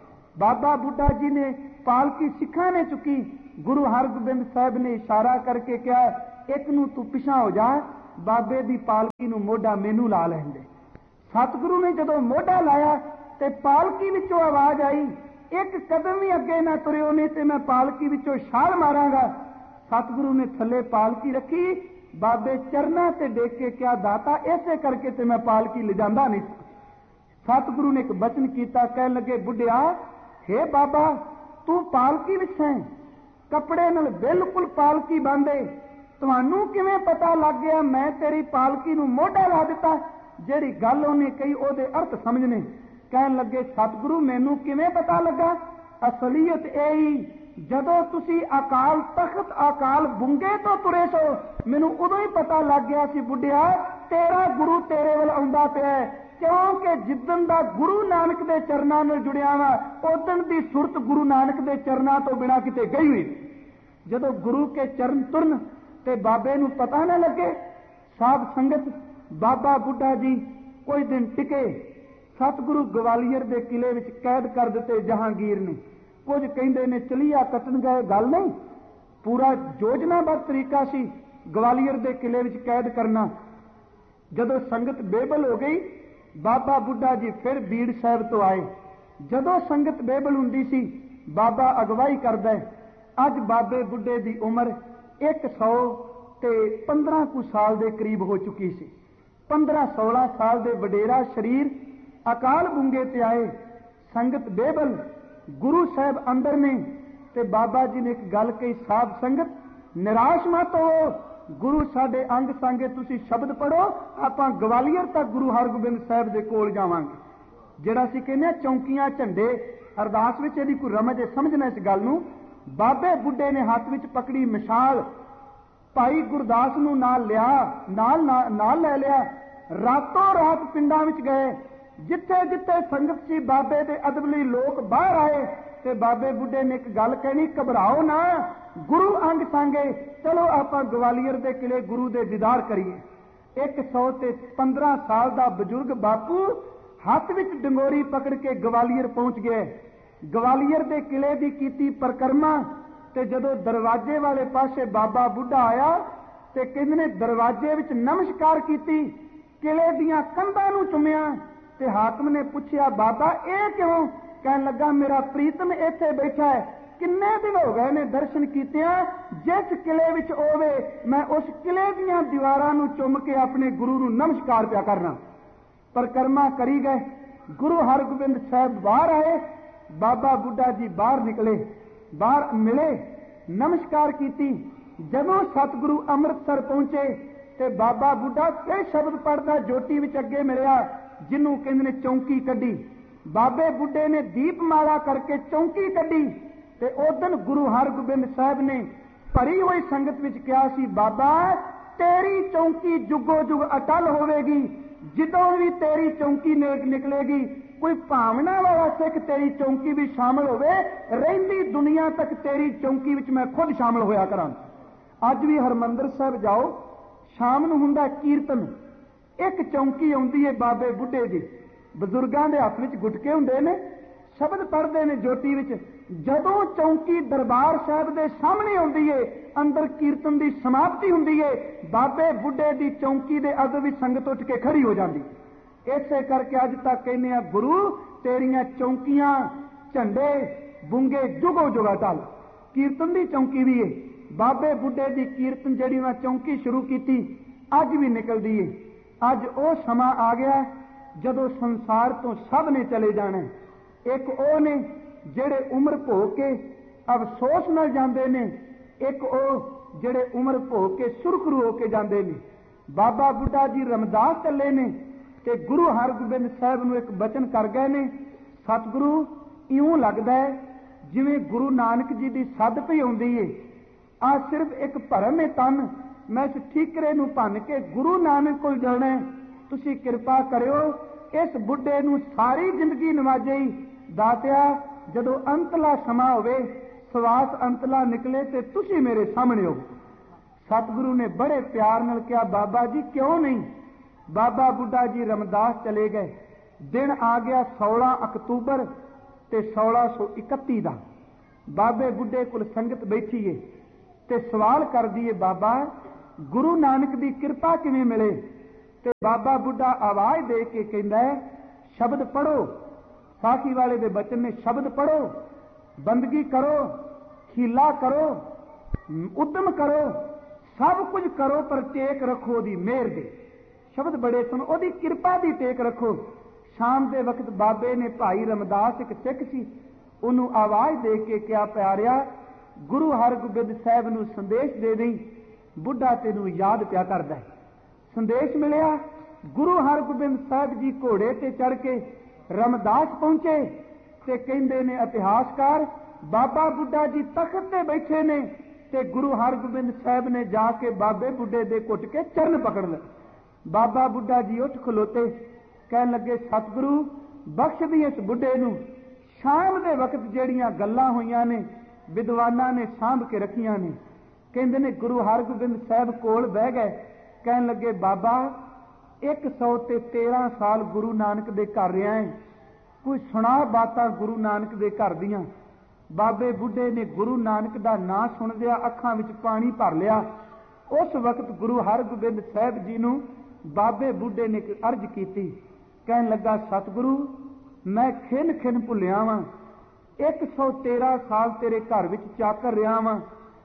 बाबा बुढ़ा जी ने पालकी सिखां ने चुकी। गुरु हरगोबिंद साहब ने इशारा करके कहा एक नूं तू पिछा हो जा, बाबे दी पालकी नूं मोढा मैनू ला लैंदे। सतगुरु ने जदों मोढा लाया ते पालकी विचों आवाज आई, एक कदम भी अगे ना तुरिओ ने ते मैं पालकी विचों छाल मारांगा। सतगुरु ने थले पालकी रखी, बाबे चरना ते देख के क्या दाता ऐसे करके ते मैं पालकी ले जांदा नहीं। सतगुरु ने एक बचन किया, कह लगे बुढ़िया, हे बाबा तू पालकी विच है, कपड़े नाल बिल्कुल पालकी बांधे, तुहानू किवें पता लग गया मैं तेरी पालकी नूं मोढा ला दिता? जिहड़ी गल उहने कही ओहदे अर्थ समझने। कहन लगे सतगुरु मैनू किवें पता लगा? असलीयत यही, जदों तुसी अकाल तख्त अकाल बुंगे तो तुरे सो, मैनू उदों ही पता लग गया सी बुढ़िया तेरा गुरु तेरे वल आउंदा पिया है, क्योंकि जिद्दन दा गुरु नानक दे चरनां नाल जुड़िया वा, उदन दी सुरत गुरु नानक दे चरनां तो बिना किते गई हुई। जदों गुरु के चरण तुरन ते बाबे नूं पता ना लगे। साध संगत बाबा बुढ़ा जी कोई दिन टिके, सतगुरु ग्वालियर के किले विच कैद कर दिते जहांगीर ने। कुछ कहंदे ने चलिया कटन गए, गल नहीं, पूरा योजनाबद्ध तरीका सी ग्वालियर के किले विच कैद करना। जदों संगत बेबल हो गई, बाबा बुढ़ा जी फिर बीड़ साहब तो आए। जदों संगत बेबल हुंदी सी, बाबा अगवाई करदा है। अज बाबे बुढ़े की उम्र एक सौ ते पंद्रह कु साल के करीब हो चुकी सी। पंद्रह सोलह साल के वडेरा शरीर अकाल बूंगे ते आए। संगत बेबल गुरु साहब अंदर ने ते बाबा जी ने एक गल कही, साध संगत निराश मत हो, गुरु साडे अंग संगे, तुसी शब्द पढ़ो, आपां ग्वालियर तक गुरु हरगोबिंद साहब दे कोल जावांगे। जिहड़ा सी कहने चौंकियां झंडे अरदास विच इहदी कोई रमज है, समझना इस गल नूं। बाबे बुढ़े ने हाथ विच पकड़ी मशाल, भाई गुरदास नूं नाल लिया, नाल नाल लै लिया, रातों रात पिंडां विच गए। जिथे जिथे संगत सी बाबे दे अदबली लोग बाहर आए ते बाबे बुढ़े ने एक गल कहनी, घबराओ ना, गुरु अंग सांगे, चलो आपां ग्वालियर दे किले गुरु दे दीदार करिए। एक सौ ते पंद्रह साल दा बजुर्ग बापू हाथ विच डंगोरी पकड़ के ग्वालियर पहुंच गए। ग्वालियर दे किले दी कीती परिक्रमा ते जदों दरवाजे वाले पासे बाबा बुढ़ा आया ते कहंदे ने दरवाजे विच नमस्कार कीती, किले दियां कंधां नूं चुमिया ते हाकम ने पूछया बाबा ये क्यों? कहन लगा मेरा प्रीतम इत्थे बैठा है, किन्ने दिन हो गए ने दर्शन कीतियां, जिस किले विच होवे मैं उस किले दियां दीवारां नूं चुम के अपने गुरु नूं नमस्कार पिया करना। परिक्रमा करी गए, गुरु हरगोबिंद साहब बाहर आए, बाबा बुढ़ा जी बाहर निकले, बाहर मिले, नमस्कार कीती। जदों सतगुरु अमृतसर पहुंचे ते बाबा बुढ़ा फिर शब्द पढ़दा जोटी विच अगे मिलिया, जिन्हों कहंदे ने चौंकी कड्डी। बाबे बुढ़े ने दीपमाला करके चौंकी कड्डी ते उदन गुरु हरगोबिंद साहब ने भरी हुई संगत विच कहा सी, बाबा तेरी चौंकी जुगो जुग अटल होवेगी, जिदों भी तेरी चौंकी निकलेगी कोई भावना वाला सिख तेरी चौंकी भी शामिल होवे, रहिंदी दुनिया तक तेरी चौंकी विच मैं खुद शामिल होया करां। अज भी हरमंदर साहब जाओ, शाम नूं हुंदा कीर्तन, एक चौंकी आउंदी है बाबे बुढ़े दी, बजुर्गां दे हत्थ विच गुटके हुंदे ने, शब्द पढ़दे ने जोटी विच। जदों चौंकी दरबार साहब दे सामने आउंदी है, अंदर कीर्तन दी समाप्ति हुंदी है, बाबे बुढ़े दी चौंकी दे अग विच संगत उठ के खड़ी हो जांदी। इसे करके अज तक कहने आ गुरु तेरियां चौंकियां झंडे बुंगे जुगो जुगा टल। कीर्तन दी चौंकी भी है, बाबे बुढ़े दी कीर्तन जिहड़ी उन्हां चौंकी शुरू कीती अज भी निकलदी है। अज वो समा आ गया जदों संसार तो सब ने चले जाना। एक वो ने जेड़े उम्र भोग के अफसोस नाल जांदे ने, एक वो जेड़े उम्र भोग के सुरखरू होके जांदे ने। बाबा बुढ़ा जी रमदास चले ने ते गुरु हरगोबिंद साहब नूं एक बचन कर गए ने, सतगुरु इउं लगदा है जिवें गुरु नानक जी दी सद पई आउंदी है, आ सिर्फ एक भरम है तन, मैं इस ठीकरे नूं भन के गुरु नानक कोल जाना है, तुसी किरपा करियो इस बुढ़े नूं सारी जिंदगी नवाजे। दातिया जदों अंतला समा होवे, सवास अंतला निकले ते तुसी मेरे सामने हो। सतगुरु ने बड़े प्यार नाल कहा, बाबा जी क्यों नहीं। बाबा बुढ़ा जी रमदास चले गए। दिन आ गया सोलह अक्तूबर ते सोलह सौ इकती का। बाबे बुढ़े कोल संगत बैठी है ते सवाल कर दिए, बाबा गुरु नानक की कृपा किवें मिले। ते बाबा बुढ़ा आवाज़ दे के कहंदा है शब्द पढ़ो, साखी वाले दे बचन ने शब्द पढ़ो, बंदगी करो, खीला करो, उद्यम करो, सब कुछ करो, पर टेक रखो दी मेहर दे। शब्द बड़े सुनो, ओदी कृपा दी टेक रखो। शाम के वक्त बाबे ने भाई रमदास एक सिख सी, उन्होंने आवाज़ दे के क्या प्यारिया गुरु हरगोबिंद साहब नूं संदेश दे दई, बुढ़ा तेनू याद प्या करदा है। संदेश मिलिया, गुरु हरगोबिंद साहब जी घोड़े ते चढ़ के रमदास पहुंचे ते कहंदे ने इतिहासकार बाबा बुढ़ा जी तख्त ते बैठे ने ते गुरु हरगोबिंद साहब ने जाके बाबे बुढ़े दे घुट के चरण पकड़ ले। बाबा बुढ़ा जी उठ खलोते, कह लगे सतगुरु बख्श दी इस बुढ़े नूं। शाम दे वक्त जिहड़ियां गल्लां होईयां ने विद्वानां ने सांभ के रखियां ने। कहंदे ने गुरु हरगोबिंद साहब कोल बह गए, कहन लगे बाबा एक सौ ते तेरह साल गुरु नानक दे घर रहा है, कोई सुना बातां गुरु नानक दे घर दियां। बाबे बुढ़े ने गुरु नानक दा नां सुनदिया अखां विच पानी भर लिया। उस वक्त गुरु हरगोबिंद साहब जी नूं बाबे बुढ़े ने एक अर्ज की, कहन लगा सतगुरु मैं खिन खिन भुलिया वां, एक सौ तेरह साल तेरे घर विच चाकर रहा वां।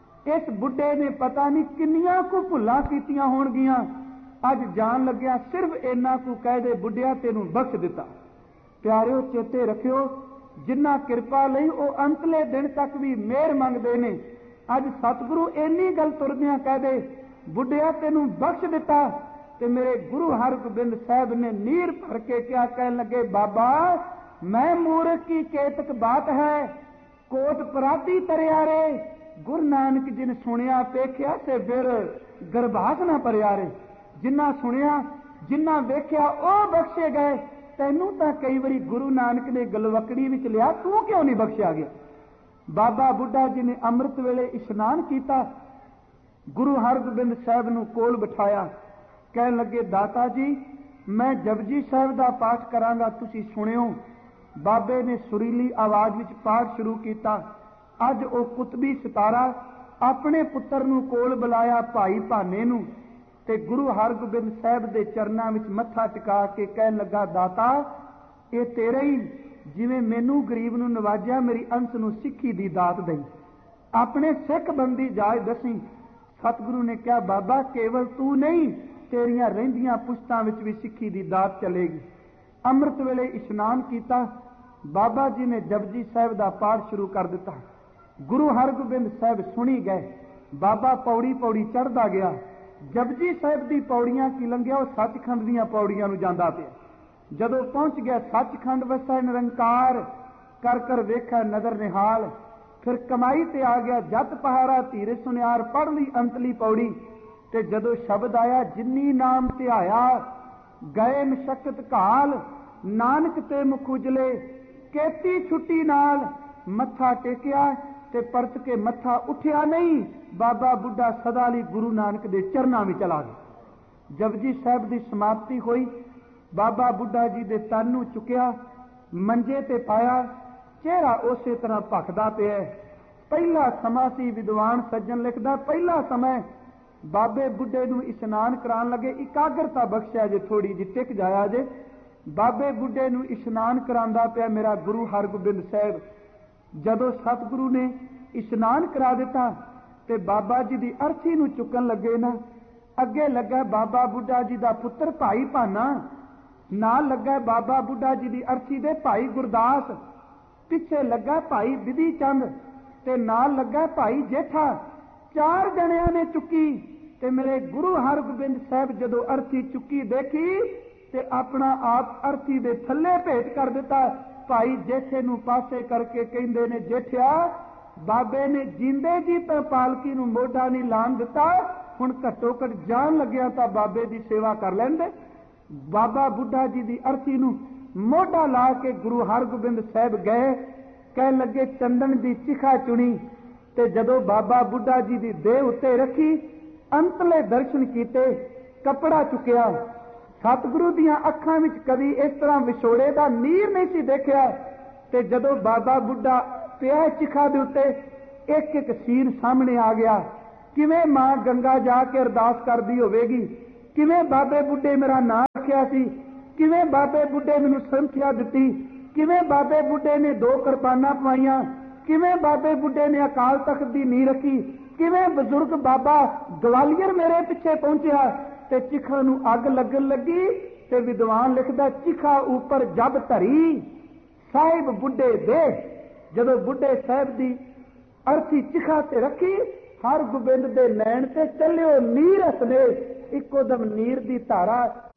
इस बुढ़े ने पता नहीं किन्नियां को भुल्लां कीतियां होणगियां, अज जान लग्या सिर्फ इन्ना को कह दे बुढ़िया तेनू बख्श दिता। प्यारिओ चेते रखियो जिन्ना कृपा लई ओ अंतले दिन तक भी मेहर मंगदे ने। अज सतगुरु इन्नी गल तुरदियां कह दे बुढ़िया तेनू बख्श दिता, ते मेरे गुरु हरगोबिंद साहब ने नीर भर के क्या कहन लगे बाबा मैं मूर्ख की केतक बात है, कोट पराधी तरिया रे। गुरु नानक जी ने सुनिया पेख्या ते फिर गरबास ना भरिया रे। जिन्ना सुनिया जिन्ना वेख्या ओ बख्शे गए, तैनू तां कई बारी गुरु नानक ने गलवकड़ी विच लिया, तू क्यों नहीं बख्शिया गया। बाबा बुढ़ा जी ने अमृत वेले इशनान किया, गुरु हरगोबिंद साहब नूं कोल बिठाया, कह लगे दाता जी मैं जपजी साहब का पाठ करांगा, तुसी सुनियो। बाबे ने सुरीली आवाज विच पाठ शुरू किया। अज वो कुतबी सितारा अपने पुत्र नूं कोल बुलाया भाई भाने नूं, ते गुरु हरगोबिंद साहब के चरणों में मत्था टिका के कह लगा दाता ये तेरे ही, जिवें मैनू गरीब नूं नवाजिया मेरी अंश नूं सिक्खी दी दात दई, अपने सिख बंदी जाच दसी। सतगुरु ने कहा बाबा केवल तू नहीं, तेरियां रहिंदियां पुश्तां विच भी सिक्खी दी दात चलेगी। अमृत वेले इशनान किया, बाबा जी ने जपजी साहब का पाठ शुरू कर दिता। गुरु हरगोबिंद साहब सुनी गए, बाबा पौड़ी पौड़ी चढ़ता गया। जपजी साहब की पौड़ियां की लंघिया, वो सचखंड दीयां पौड़ियां नूं जांदा पिया। जदों पहुंच गया सचखंड वसै निरंकार, कर कर वेखा नदर निहाल। फिर कमाई ते आ गया जत पहाड़ा धीरे सुनियार, पढ़ ली अंतली पौड़ी। ते जदों शब्द आया जिन्नी नाम ध्याया गए मशक्कत घाल, नानक ते मुख उजले केती छुट्टी नाल। मत्था टेकिया ते परत के मत्था उठिया नहीं, बाबा बुढ़ा सदा लई गुरु नानक दे चरनां में चला गया। जपजी साहब की समाप्ति हुई, बाबा बुढ़ा जी दे तन नूं चुकिया, मंजे ते पाया, चेहरा उसे तरह भखदा पिया। पहला समा सी, विद्वान सज्जन लिखदा पहला समय बाबे बुढ़े नूं इशनान करान लगे, इकाग्रता बख्शिया जे थोड़ी जी टिक जाया जे। बाबे बुढ़े नूं इशनान करांदा पिया मेरा गुरु हरगोबिंद साहब। जदों सतगुरु ने इशनान करा दिता ते बाबा जी की अर्थी नूं चुकन लगे ना, अगे लगा बाबा बुढ़ा जी का पुत्र भाई भाना, नाल लगा बाबा बुढ़ा जी की अर्थी दे भाई गुरदास, पिछे लगा भाई विधि चंद ते नाल लगा भाई जेठा। चार जणियां ने चुकी ते मेरे गुरु हरगोबिंद साहब जदों अर्थी चुकी देखी ते अपना आप अर्थी दे थल्ले भेंट कर दिता। भाई जेठे नूं पासे करके कहंदे ने जेठिया बाबे ने जींदे जी तो पालकी नूं मोढा नहीं लाण दिता, हुण घट्टो घट जान लग्या तां बाबे की सेवा कर लैंदे। बाबा बुढ़ा जी की अर्थी नूं मोढा ला के गुरु हरगोबिंद साहब गए, कह लगे चंदन की चिखा चुनी ते जदों बाबा बुढ़ा जी की देह उत्ते रखी, अंतले दर्शन कीते, कपड़ा चुकिया। सतगुरु दियां अखां विच कभी इस तरह विछोड़े का नीर नहीं सी देखिया। ते जदों बाबा बुढ़ा पिया चिखा दे उत्ते, एक एक सीन सामने आ गया। ਕਿਵੇਂ ਮਾਂ ਗੰਗਾ ਜਾ ਕੇ ਅਰਦਾਸ ਕਰਦੀ ਹੋਵੇਗੀ, ਕਿਵੇਂ ਬਾਬੇ ਬੁੱਢੇ ਮੇਰਾ ਨਾਂ ਰੱਖਿਆ ਸੀ, ਕਿਵੇਂ ਬਾਬੇ ਬੁੱਢੇ ਮੈਨੂੰ ਸੰਥਿਆ ਦਿੱਤੀ, ਕਿਵੇਂ ਬਾਬੇ ਬੁੱਢੇ ਨੇ ਦੋ ਕਿਰਪਾਨਾਂ ਪਵਾਈਆਂ, ਕਿਵੇਂ ਬਾਬੇ ਬੁੱਢੇ ਨੇ ਅਕਾਲ ਤਖਤ ਦੀ ਨੀਂਹ ਰੱਖੀ, ਕਿਵੇਂ ਬਜ਼ੁਰਗ ਬਾਬਾ ਗਵਾਲੀਅਰ ਮੇਰੇ ਪਿੱਛੇ ਪਹੁੰਚਿਆ ਤੇ ਚਿਖਾ ਨੂੰ ਅੱਗ ਲੱਗਣ ਲੱਗੀ। ਤੇ ਵਿਦਵਾਨ ਲਿਖਦਾ, ਚਿਖਾ ਉੱਪਰ ਜਬ ਧਰੀ ਸਾਹਿਬ ਬੁੱਢੇ ਦੇ। ਜਦੋਂ ਬੁੱਢੇ ਸਾਹਿਬ ਦੀ ਅਰਥੀ ਚਿਖਾ ਤੇ ਰੱਖੀ, ਹਰ ਗੋਬਿੰਦ ਦੇ ਨੈਣ ਤੇ ਚੱਲਿਓ ਨੀਰ ਹਸਨੇ। ਇੱਕੋ ਦਮ ਨੀਰ ਦੀ ਧਾਰਾ